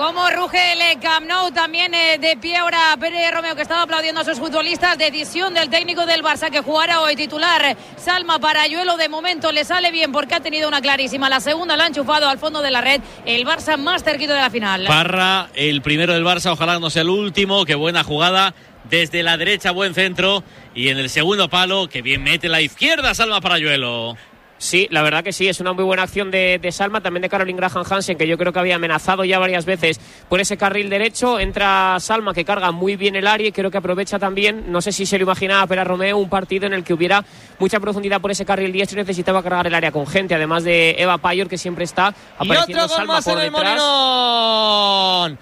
Como ruge el Camp Nou, también eh, de pie ahora Pérez Romeo, que estaba aplaudiendo a sus futbolistas. Decisión del técnico del Barça, que jugará hoy titular Salma Parayuelo. De momento le sale bien porque ha tenido una clarísima. La segunda la ha enchufado al fondo de la red. El Barça más cerquito de la final. Parra, el primero del Barça, ojalá no sea el último. Qué buena jugada. Desde la derecha, buen centro. Y en el segundo palo, que bien mete la izquierda Salma Parayuelo. Sí, la verdad que sí, es una muy buena acción de, de Salma, también de Caroline Graham Hansen, que yo creo que había amenazado ya varias veces por ese carril derecho. Entra Salma, que carga muy bien el área y creo que aprovecha también, no sé si se lo imaginaba Pera Romeo, un partido en el que hubiera mucha profundidad por ese carril diestro y necesitaba cargar el área con gente, además de Eva Payor, que siempre está apareciendo. Y otro gol Salma más por en el detrás. Molinón.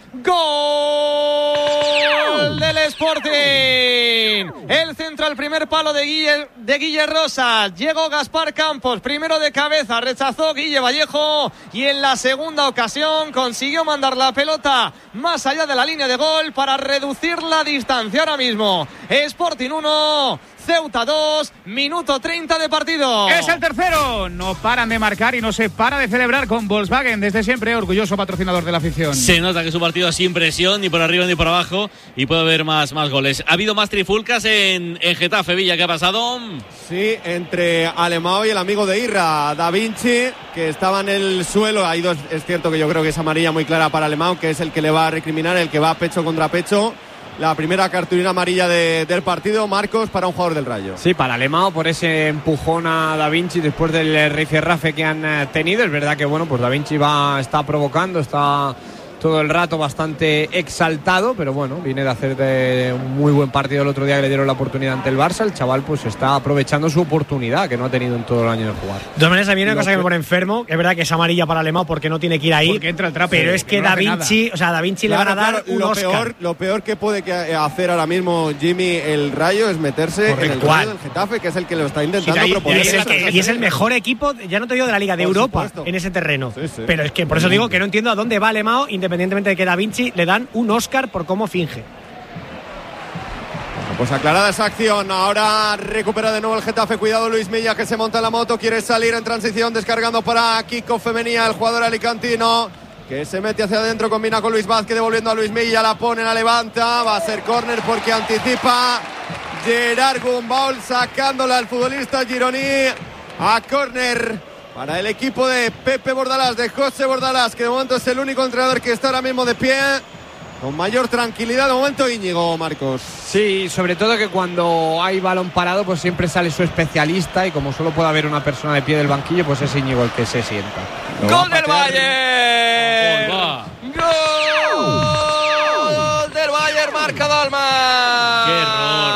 ¡Gol del Sporting! El centro al primer palo de Guille, de Guille Rosas. Llegó Gaspar Campos, primero de cabeza, rechazó Guille Vallejo y en la segunda ocasión consiguió mandar la pelota más allá de la línea de gol para reducir la distancia. Ahora mismo Sporting uno, Ceuta dos, minuto treinta de partido. Es el tercero. No paran de marcar y no se para de celebrar con Volkswagen. Desde siempre orgulloso patrocinador de la afición. Se nota que es un partido sin presión, ni por arriba ni por abajo, y puede haber más, más goles. Ha habido más trifulcas en, en Getafe, Villa. ¿Qué ha pasado? Sí, entre Alemão y el amigo de Irra, Da Vinci, que estaba en el suelo. Hay dos, es cierto que yo creo que es amarilla muy clara para Alemão, que es el que le va a recriminar, el que va pecho contra pecho. La primera cartulina amarilla de, del partido, Marcos, para un jugador del Rayo. Sí, para Alemão, por ese empujón a Da Vinci después del rifirrafe que han tenido. Es verdad que, bueno, pues Da Vinci va, está provocando, está todo el rato bastante exaltado, pero bueno, viene de hacer de un muy buen partido el otro día que le dieron la oportunidad ante el Barça. El chaval pues está aprovechando su oportunidad que no ha tenido en todo el año de jugar. De todas maneras, a mí una cosa que me pone enfermo, es verdad que es amarilla para Alemão porque no tiene que ir ahí, porque entra el trapo, pero es que, que no Da Vinci, nada. o sea, Da Vinci claro, le van a dar claro, un lo Oscar. Peor, lo peor que puede que hacer ahora mismo Jimmy el Rayo es meterse Correcto. en el Rayo del Getafe, que es el que lo está intentando sí, proponer. Y es, el que, y es el mejor equipo, ya no te digo de la Liga, de Por Europa supuesto. en ese terreno. Sí, sí. Pero es que por eso digo que no entiendo a dónde va Alemão, independientemente de que Da Vinci le dan un Oscar por cómo finge. Pues aclarada esa acción, ahora recupera de nuevo el Getafe. Cuidado Luis Milla, que se monta en la moto, quiere salir en transición, descargando para Kiko Femenía, el jugador alicantino, que se mete hacia adentro, combina con Luis Vázquez, devolviendo a Luis Milla, la pone, la levanta, va a ser córner porque anticipa Gerard Gumbaul, sacándola al futbolista gironí a córner para el equipo de Pepe Bordalás, de José Bordalás, que de momento es el único entrenador que está ahora mismo de pie, con mayor tranquilidad de momento. Íñigo, Marcos. Sí, sobre todo que cuando hay balón parado pues siempre sale su especialista, y como solo puede haber una persona de pie del banquillo, pues es Íñigo el que se sienta. ¡Gol del Bayern! ¡Gol del Bayern! Marca Dalman. ¡Qué error!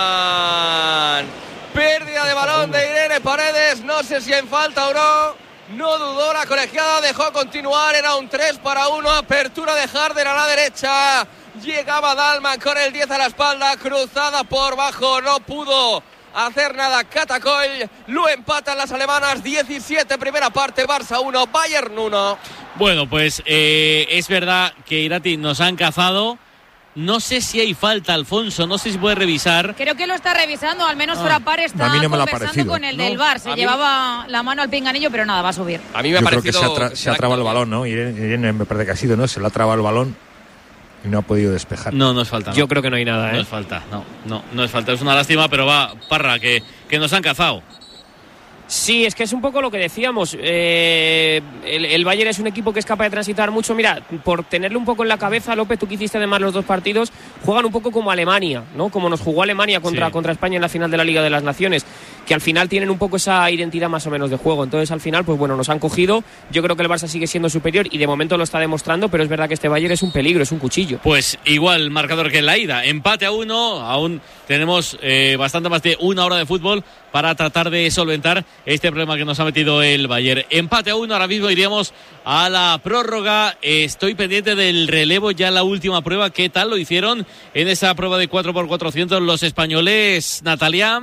Pérdida de balón de Irene Paredes, no sé si en falta o no. No dudó la colegiada, dejó continuar, era un tres para uno, apertura de Harder a la derecha, llegaba Dalman con el diez a la espalda, cruzada por bajo, no pudo hacer nada Catacoll, lo empatan las alemanas, diecisiete primera parte, Barça uno, Bayern uno. Bueno, pues eh, es verdad que Irati nos han cazado. No sé si hay falta, Alfonso, no sé si puede revisar. Creo que lo está revisando, al menos ah, Frappart está no conversando con el ¿no? del V A R. Se a llevaba mí... la mano al pinganillo, pero nada, va a subir. A mí me ha Yo parecido... creo que se ha, tra- se ha trabado el balón, ¿no? Irene, Irene me parece que ha sido, ¿no? Se le ha trabado el balón y no ha podido despejar. No, no es falta. No. Yo creo que no hay nada, ¿eh? No es falta, no, no, no es falta. Es una lástima, pero va, Parra, que, que nos han cazado. Sí, es que es un poco lo que decíamos. Eh, el, el Bayern es un equipo que es capaz de transitar mucho. Mira, por tenerle un poco en la cabeza, López, tú que hiciste además los dos partidos, juegan un poco como Alemania, ¿no? Como nos jugó Alemania contra, sí. contra España en la final de la Liga de las Naciones, que al final tienen un poco esa identidad más o menos de juego. Entonces, al final, pues bueno, nos han cogido. Yo creo que el Barça sigue siendo superior y de momento lo está demostrando, pero es verdad que este Bayern es un peligro, es un cuchillo. Pues igual marcador que en la ida. Empate a uno, aún tenemos eh, bastante más de una hora de fútbol para tratar de solventar este problema que nos ha metido el Bayern. Empate a uno, ahora mismo iríamos a la prórroga. Estoy pendiente del relevo, ya la última prueba. ¿Qué tal lo hicieron en esa prueba de cuatro por cuatrocientos los españoles, Natalia?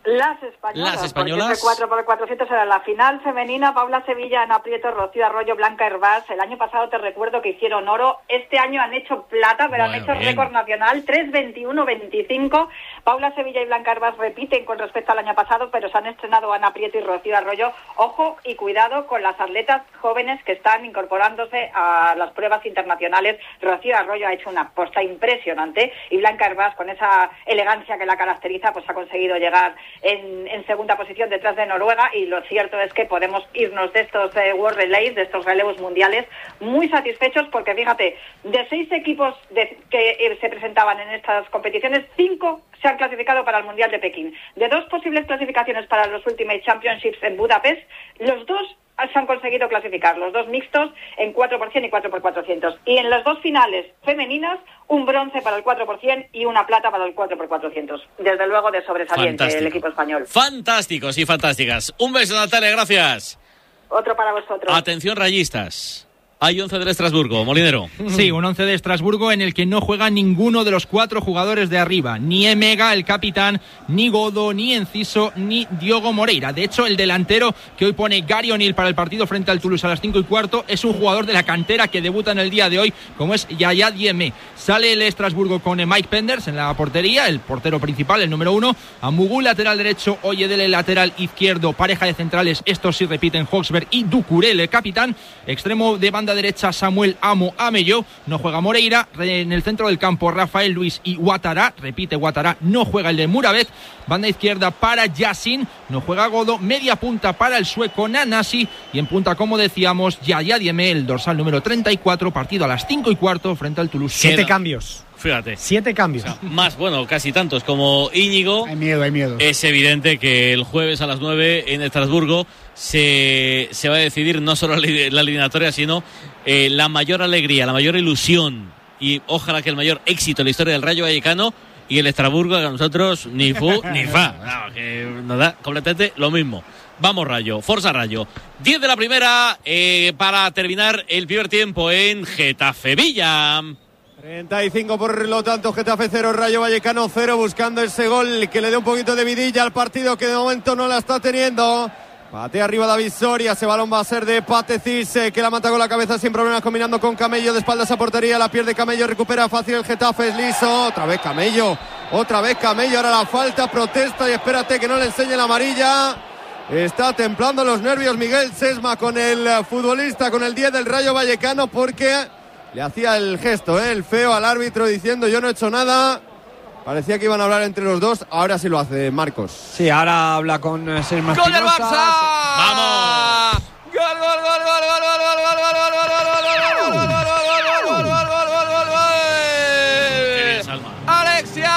Las españolas. Las españolas. cuatro por cuatrocientos era la final femenina. Paula Sevilla, Ana Prieto, Rocío Arroyo, Blanca Hervás. El año pasado te recuerdo que hicieron oro. Este año han hecho plata, pero bueno, han hecho bien. Récord nacional. tres veintiuno veinticinco. Paula Sevilla y Blanca Hervás repiten con respecto al año pasado, pero se han estrenado Ana Prieto y Rocío Arroyo. Ojo y cuidado con las atletas jóvenes que están incorporándose a las pruebas internacionales. Rocío Arroyo ha hecho una aposta impresionante y Blanca Hervás, con esa elegancia que la caracteriza, pues ha conseguido llegar En, en segunda posición detrás de Noruega, y lo cierto es que podemos irnos de estos eh, World Relays, de estos relevos mundiales, muy satisfechos, porque fíjate, de seis equipos de, que eh, se presentaban en estas competiciones, cinco se han clasificado para el Mundial de Pekín. De dos posibles clasificaciones para los Ultimate Championships en Budapest, los dos se han conseguido clasificar, los dos mixtos en cuatro por cien y cuatro por cuatrocientos. Y en las dos finales femeninas, un bronce para el cuatro por cien y una plata para el cuatro por cuatrocientos. Desde luego de sobresaliente. Fantástico. El equipo español. Fantásticos y fantásticas. Un beso, Natalia, gracias. Otro para vosotros. Atención, rayistas. Hay once del Estrasburgo, Molinero. Sí, un once de Estrasburgo en el que no juega ninguno de los cuatro jugadores de arriba. Ni Emega, el capitán, ni Godo, ni Enciso, ni Diogo Moreira. De hecho, el delantero que hoy pone Gary O'Neill para el partido frente al Toulouse a las cinco y cuarto es un jugador de la cantera que debuta en el día de hoy, como es Yaya Diémé. Sale el Estrasburgo con Mike Penders en la portería, el portero principal, el número uno. Amugú, lateral derecho, Oyedele, lateral izquierdo, pareja de centrales, estos sí repiten, Hoxberg y Ducurel, el capitán. Extremo de banda derecha, Samuel Amo Amello, no juega Moreira. En el centro del campo, Rafael Luis y Ouattara, repite Ouattara, no juega el de Murabet. Banda izquierda para Yassin, no juega Godo. Media punta para el sueco Nanasi, y en punta, como decíamos, Yaya Diémé, el dorsal número treinta y cuatro, partido a las cinco y cuarto frente al Toulouse. Siete Queda. cambios. Fíjate. Siete cambios. O sea, más, bueno, casi tantos como Íñigo. Hay miedo, hay miedo. Es evidente que el jueves a las nueve en Estrasburgo se, se va a decidir no solo la eliminatoria, sino eh, la mayor alegría, la mayor ilusión y ojalá que el mayor éxito en la historia del Rayo Vallecano, y el Estrasburgo, que a nosotros ni fu ni fa. No, que nos da completamente lo mismo. Vamos, Rayo, Forza Rayo. diez de la primera eh, para terminar el primer tiempo en Getafe Villa. treinta y cinco por lo tanto, Getafe cero, Rayo Vallecano cero, buscando ese gol que le dé un poquito de vidilla al partido, que de momento no la está teniendo. Patea arriba David Soria, ese balón va a ser de Patecis, eh, que la mata con la cabeza sin problemas, combinando con Camello, de espaldas a portería, la pierde Camello, recupera fácil el Getafe, es liso, otra vez Camello, otra vez Camello, ahora la falta, protesta y espérate que no le enseñe la amarilla. Está templando los nervios Miguel Sesma con el futbolista, con el diez del Rayo Vallecano, porque le hacía el gesto, ¿eh? el feo al árbitro, diciendo yo no he hecho nada. Parecía que iban a hablar entre los dos, ahora sí lo hace Marcos. Sí, ahora habla con Sesma. ¡Gol del Barça! ¡Vamos! ¡Gol, gol, gol, gol, gol, gol, gol, gol, gol, gol, gol, gol, gol, gol, gol, gol, gol! ¡Alexia!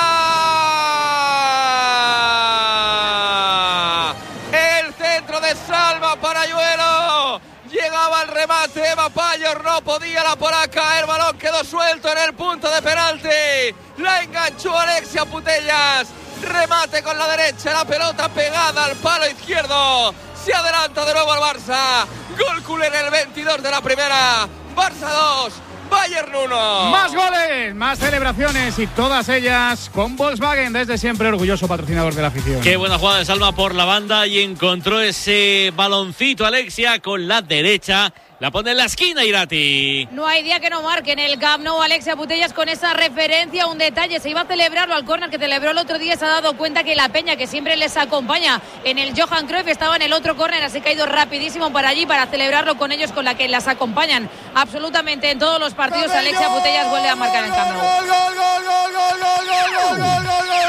El centro de Salva para Ayuelo. Llegaba el remate, Eva Payor, no podía la polaca, el balón quedó suelto en el punto de penalti, la enganchó Alexia Putellas, remate con la derecha, la pelota pegada al palo izquierdo, se adelanta de nuevo al Barça, gol culé en el veintidós de la primera, Barça dos, Bayern uno. Más goles, más celebraciones, y todas ellas con Volkswagen, desde siempre orgulloso patrocinador de la afición. Qué buena jugada de Salva por la banda, y encontró ese baloncito Alexia con la derecha. La pone en la esquina Irati. No hay día que no marque en el Camp Nou Alexia Putellas, con esa referencia, un detalle. Se iba a celebrarlo al córner que celebró el otro día. Se ha dado cuenta que la peña, que siempre les acompaña en el Johan Cruyff, estaba en el otro córner, así que ha ido rapidísimo para allí para celebrarlo con ellos, con la que las acompañan absolutamente en todos los partidos. Camello. Alexia Putellas vuelve a marcar en el Camp Nou. Gol, gol, gol, gol, gol, gol, gol, gol, gol,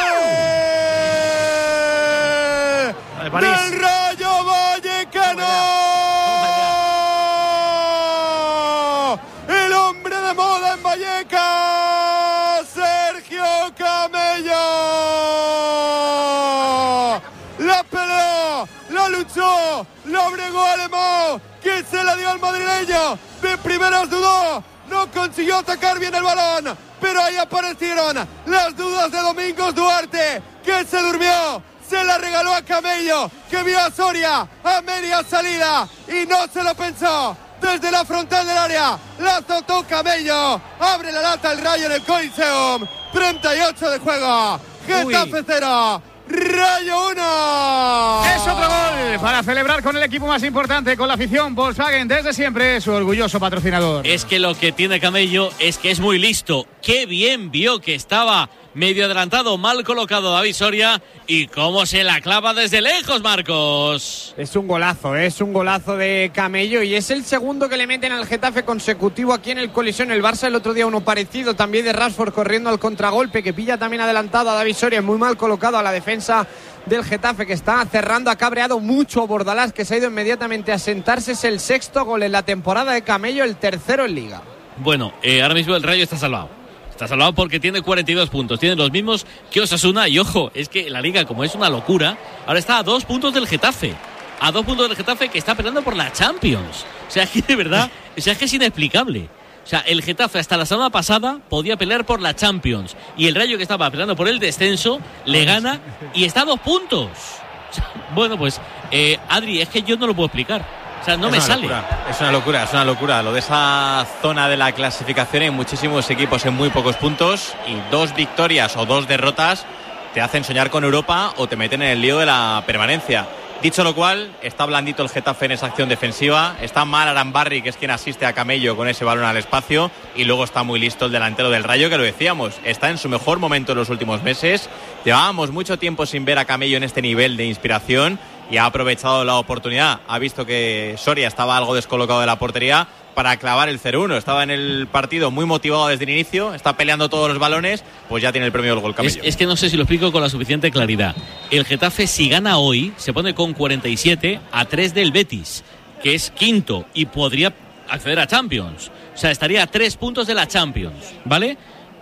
gol, gol. Del Rayo Vallecano. Sergio Camello la peleó, la luchó, la bregó Alemão, que se la dio al madrileño, de primeras dudó, no consiguió atacar bien el balón, pero ahí aparecieron las dudas de Domingos Duarte, que se durmió, se la regaló a Camello, que vio a Soria a media salida y no se lo pensó. Desde la frontal del área, la azotó Camello, abre la lata el Rayo en el Coliseum, treinta y ocho de juego, Getafe cero, Rayo uno. Es otro gol para celebrar con el equipo más importante, con la afición. Volkswagen, desde siempre, su orgulloso patrocinador. Es que lo que tiene Camello es que es muy listo. Qué bien vio que estaba medio adelantado, mal colocado David Soria, y cómo se la clava desde lejos, Marcos. Es un golazo, es un golazo de Camello y es el segundo que le meten al Getafe consecutivo aquí en el Colisión. El Barça el otro día uno parecido también de Rashford corriendo al contragolpe, que pilla también adelantado a David Soria, muy mal colocado a la defensa del Getafe, que está cerrando. Ha cabreado mucho a Bordalás, que se ha ido inmediatamente a sentarse. Es el sexto gol en la temporada de Camello, el tercero en Liga. Bueno, eh, ahora mismo el Rayo está salvado. Está salvado porque tiene cuarenta y dos puntos. Tiene los mismos que Osasuna. Y ojo, es que la Liga, como es una locura, ahora está a dos puntos del Getafe. A dos puntos del Getafe, que está peleando por la Champions. O sea, que de verdad, o sea, es que es inexplicable. O sea, el Getafe hasta la semana pasada podía pelear por la Champions. Y el Rayo, que estaba peleando por el descenso, le gana y está a dos puntos. O sea, bueno, pues, eh, Adri, es que yo no lo puedo explicar. O sea, no es me una sale. Locura. Es una locura, es una locura. Lo de esa zona de la clasificación, hay muchísimos equipos en muy pocos puntos y dos victorias o dos derrotas te hacen soñar con Europa o te meten en el lío de la permanencia. Dicho lo cual, está blandito el Getafe en esa acción defensiva, está mal Arambarri, que es quien asiste a Camello con ese balón al espacio, y luego está muy listo el delantero del Rayo, que lo decíamos, está en su mejor momento en los últimos meses. Llevábamos mucho tiempo sin ver a Camello en este nivel de inspiración y ha aprovechado la oportunidad. Ha visto que Soria estaba algo descolocado de la portería para clavar el cero uno. Estaba en el partido muy motivado desde el inicio, está peleando todos los balones, pues ya tiene el premio del gol Camello. Es, es que no sé si lo explico con la suficiente claridad. El Getafe, si gana hoy, se pone con cuarenta y siete a tres del Betis, que es quinto y podría acceder a Champions. O sea, estaría a tres puntos de la Champions, ¿vale?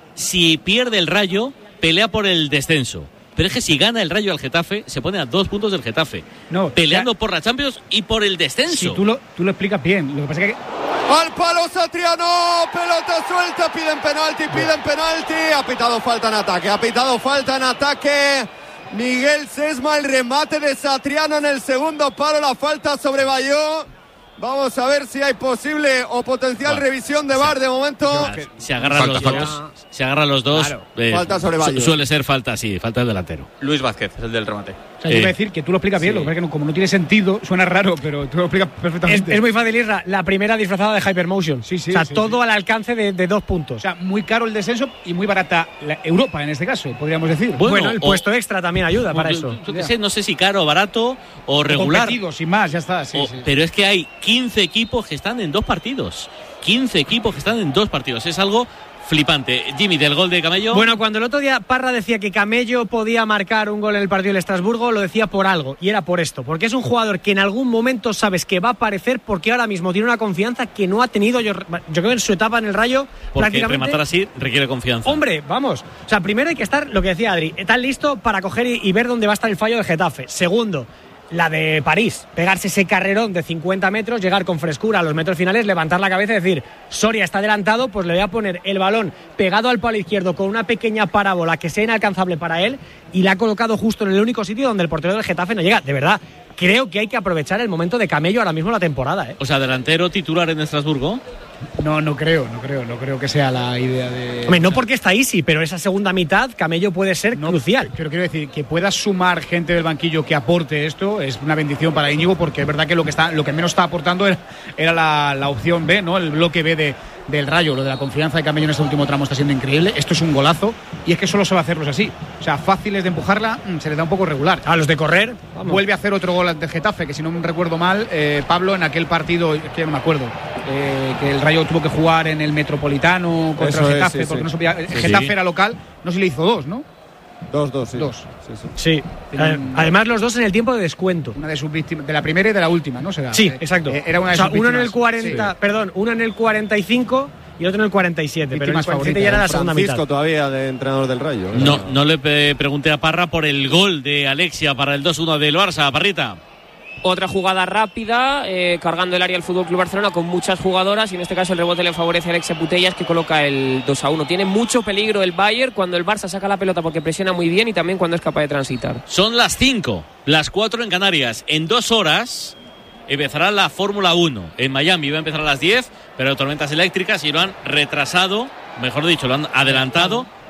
Si pierde el Rayo, pelea por el descenso. Pero es que si gana el Rayo al Getafe, se pone a dos puntos del Getafe. No, peleando ya, por la Champions y por el descenso. Si tú lo, tú lo explicas bien. Lo que pasa es que... Al palo Satriano, pelota suelta, piden penalti, piden penalti. Ha pitado falta en ataque, ha pitado falta en ataque. Miguel Sesma, el remate de Satriano en el segundo palo, la falta sobre Bayó. Vamos a ver si hay posible o potencial bueno, revisión de V A R de momento. Se agarran los dos. Se agarran los dos. Claro. Eh, falta sobre Bayo. Su, suele ser falta, sí, falta el delantero. Luis Vázquez es el del remate. O sea, yo iba a decir que tú lo explicas bien, sí. Lo que pasa es que no, como no tiene sentido, suena raro, pero tú lo explicas perfectamente. Es, es muy fácil, Isra. La primera disfrazada de Hypermotion. Sí, sí. O sea, sí, todo sí. al alcance de, de dos puntos. O sea, muy caro el descenso y muy barata la Europa en este caso, podríamos decir. Bueno, bueno el o, puesto extra también ayuda para yo, eso. Yo qué sé, no sé si caro, barato o regular. O competido, sin más, ya está. Sí, o, sí. Pero es que hay quince equipos que están en dos partidos. quince equipos que están en dos partidos. Es algo flipante. Jimmy, del gol de Camello. Bueno, cuando el otro día Parra decía que Camello podía marcar un gol en el partido del Estrasburgo, lo decía por algo, y era por esto, porque es un jugador que en algún momento sabes que va a aparecer, porque ahora mismo tiene una confianza que no ha tenido, yo, yo creo, en su etapa en el Rayo. Porque prácticamente rematar así requiere confianza. Hombre, vamos. O sea, primero hay que estar, lo que decía Adri, tan listo para coger y, y ver dónde va a estar el fallo del Getafe. Segundo, la de París, pegarse ese carrerón de cincuenta metros, llegar con frescura a los metros finales, levantar la cabeza y decir, Soria está adelantado, pues le voy a poner el balón pegado al palo izquierdo con una pequeña parábola que sea inalcanzable para él, y la ha colocado justo en el único sitio donde el portero del Getafe no llega. De verdad, creo que hay que aprovechar el momento de Camello ahora mismo en la temporada, ¿eh? O sea, delantero titular en Estrasburgo. No, no creo, no creo, no creo que sea la idea de... Hombre, no porque está Easy, pero esa segunda mitad, Camello puede ser no, crucial. Pero quiero decir, que pueda sumar gente del banquillo que aporte esto es una bendición para Íñigo, porque es verdad que lo que está, lo que menos está aportando era, era la, la opción B, ¿no? El bloque B de, del Rayo. Lo de la confianza de Camello en este último tramo está siendo increíble. Esto es un golazo, y es que solo se va a hacerlos así. O sea, fáciles de empujarla, se les da un poco regular. A los de correr, vamos. Vuelve a hacer otro gol ante Getafe, que si no me recuerdo mal, eh, Pablo, en aquel partido, es que ya no me acuerdo, eh, que el Rayo tuvo que jugar en el Metropolitano contra el Getafe, es, sí, porque sí. no sabía, el sí, Getafe sí. era local, no sé si le hizo dos, ¿no? Dos, dos, sí. Dos. Sí, sí. sí. Además, los dos en el tiempo de descuento. Una de sus víctimas, de la primera y de la última, ¿no? Será, sí, exacto. Eh, era una de o sea, sus uno víctimas. en el cuarenta, sí. perdón, uno en el cuarenta y cinco y otro en el cuarenta y siete, pero en el cuarenta y siete ya era la segunda Francisco mitad. Todavía de entrenador del Rayo. No, no le pregunté a Parra por el gol de Alexia para el dos uno del Barça, Parrita. Otra jugada rápida, eh, cargando el área del F C Barcelona con muchas jugadoras, y en este caso el rebote le favorece a Alexia Putellas, que coloca el dos a uno. Tiene mucho peligro el Bayern cuando el Barça saca la pelota, porque presiona muy bien y también cuando es capaz de transitar. Son las cinco, las cuatro en Canarias. En dos horas empezará la Fórmula uno en Miami. Va a empezar a las diez, pero tormentas eléctricas y lo han retrasado, mejor dicho, lo han adelantado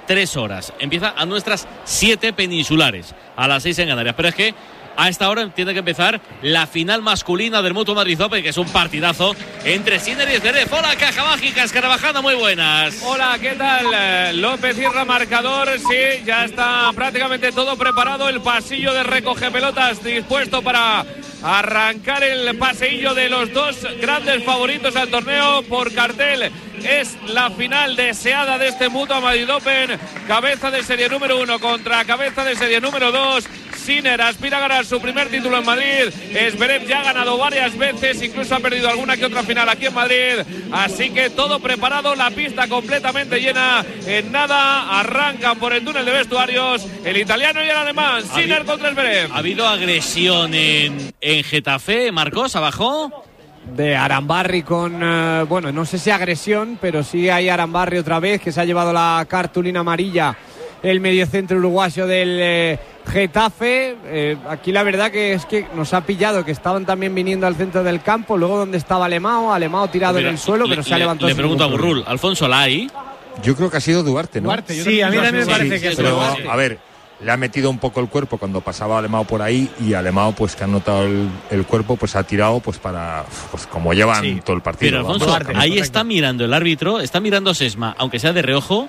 tres horas. Empieza a nuestras siete peninsulares, a las seis en Canarias. Pero es que a esta hora tiene que empezar la final masculina del Mutua Madrid Open, que es un partidazo entre Sinner y Zverev. Hola, Caja Mágica, Escarabajana, muy buenas. Hola, ¿qué tal? López cierra marcador, sí, ya está prácticamente todo preparado. El pasillo de recoge pelotas dispuesto para arrancar el paseillo de los dos grandes favoritos al torneo por cartel. Es la final deseada de este Mutua Madrid Open. Cabeza de serie número uno contra cabeza de serie número dos. Sinner aspira a ganar su primer título en Madrid. Zverev ya ha ganado varias veces, incluso ha perdido alguna que otra final aquí en Madrid. Así que todo preparado, la pista completamente llena. En nada arrancan por el túnel de vestuarios el italiano y el alemán. Sinner contra Zverev. ¿Ha habido agresión en, en Getafe, Marcos, abajo? De Arambarri con, eh, bueno, no sé si agresión, pero sí hay Arambarri otra vez, que se ha llevado la cartulina amarilla el mediocentro uruguayo del eh, Getafe. Eh, aquí la verdad que es que nos ha pillado que estaban también viniendo al centro del campo, luego donde estaba Alemão, Alemão tirado Mira, en el suelo, le, pero se ha le, levantado. Le pregunto a Burrul, Alfonso, ¿la hay? Yo creo que ha sido Duarte, ¿no? Duarte, yo sí, a mí también me sí, parece sí, que ha pero, sido Duarte. a ver, le ha metido un poco el cuerpo cuando pasaba Alemão por ahí, y Alemão, pues que ha notado el, el cuerpo, pues ha tirado pues para, pues como llevan sí, todo el partido. Pero Alfonso, vamos, ahí correcto. Está mirando el árbitro, está mirando Sesma, aunque sea de reojo,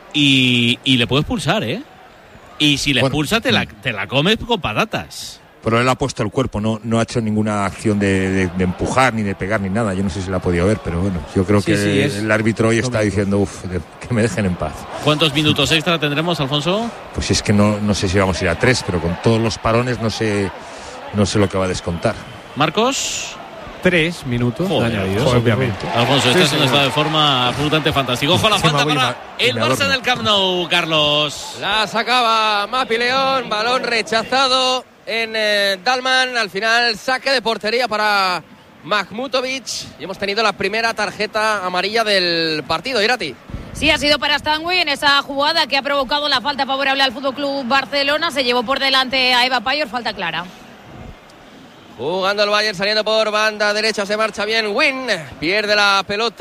y, y le puede expulsar, ¿eh? Y si le bueno, expulsa, te la, te la comes con patatas. Pero él ha puesto el cuerpo, no, no ha hecho ninguna acción de, de, de empujar, ni de pegar, ni nada. Yo no sé si la ha podido ver, pero bueno, yo creo sí, que sí, el, el árbitro hoy está diciendo, uff, que me dejen en paz. ¿Cuántos minutos extra tendremos, Alfonso? Pues es que no, no sé si vamos a ir a tres, pero con todos los parones no sé, no sé lo que va a descontar. ¿Marcos? Tres minutos joder, añadidos, joder, obviamente. Alfonso, estás sí, en un estado de forma absolutamente fantástico. Ojo a la falta para el Barça en el Camp Nou, Carlos. La sacaba Mapi León, balón rechazado en eh, Dalman. Al final, saque de portería para Mahmutovic. Y hemos tenido la primera tarjeta amarilla del partido. Irati. Sí, ha sido para Stanway en esa jugada que ha provocado la falta favorable al F C Barcelona. Se llevó por delante a Eva Payor, falta clara. Jugando el Bayern, saliendo por banda derecha, se marcha bien Win, pierde la pelota.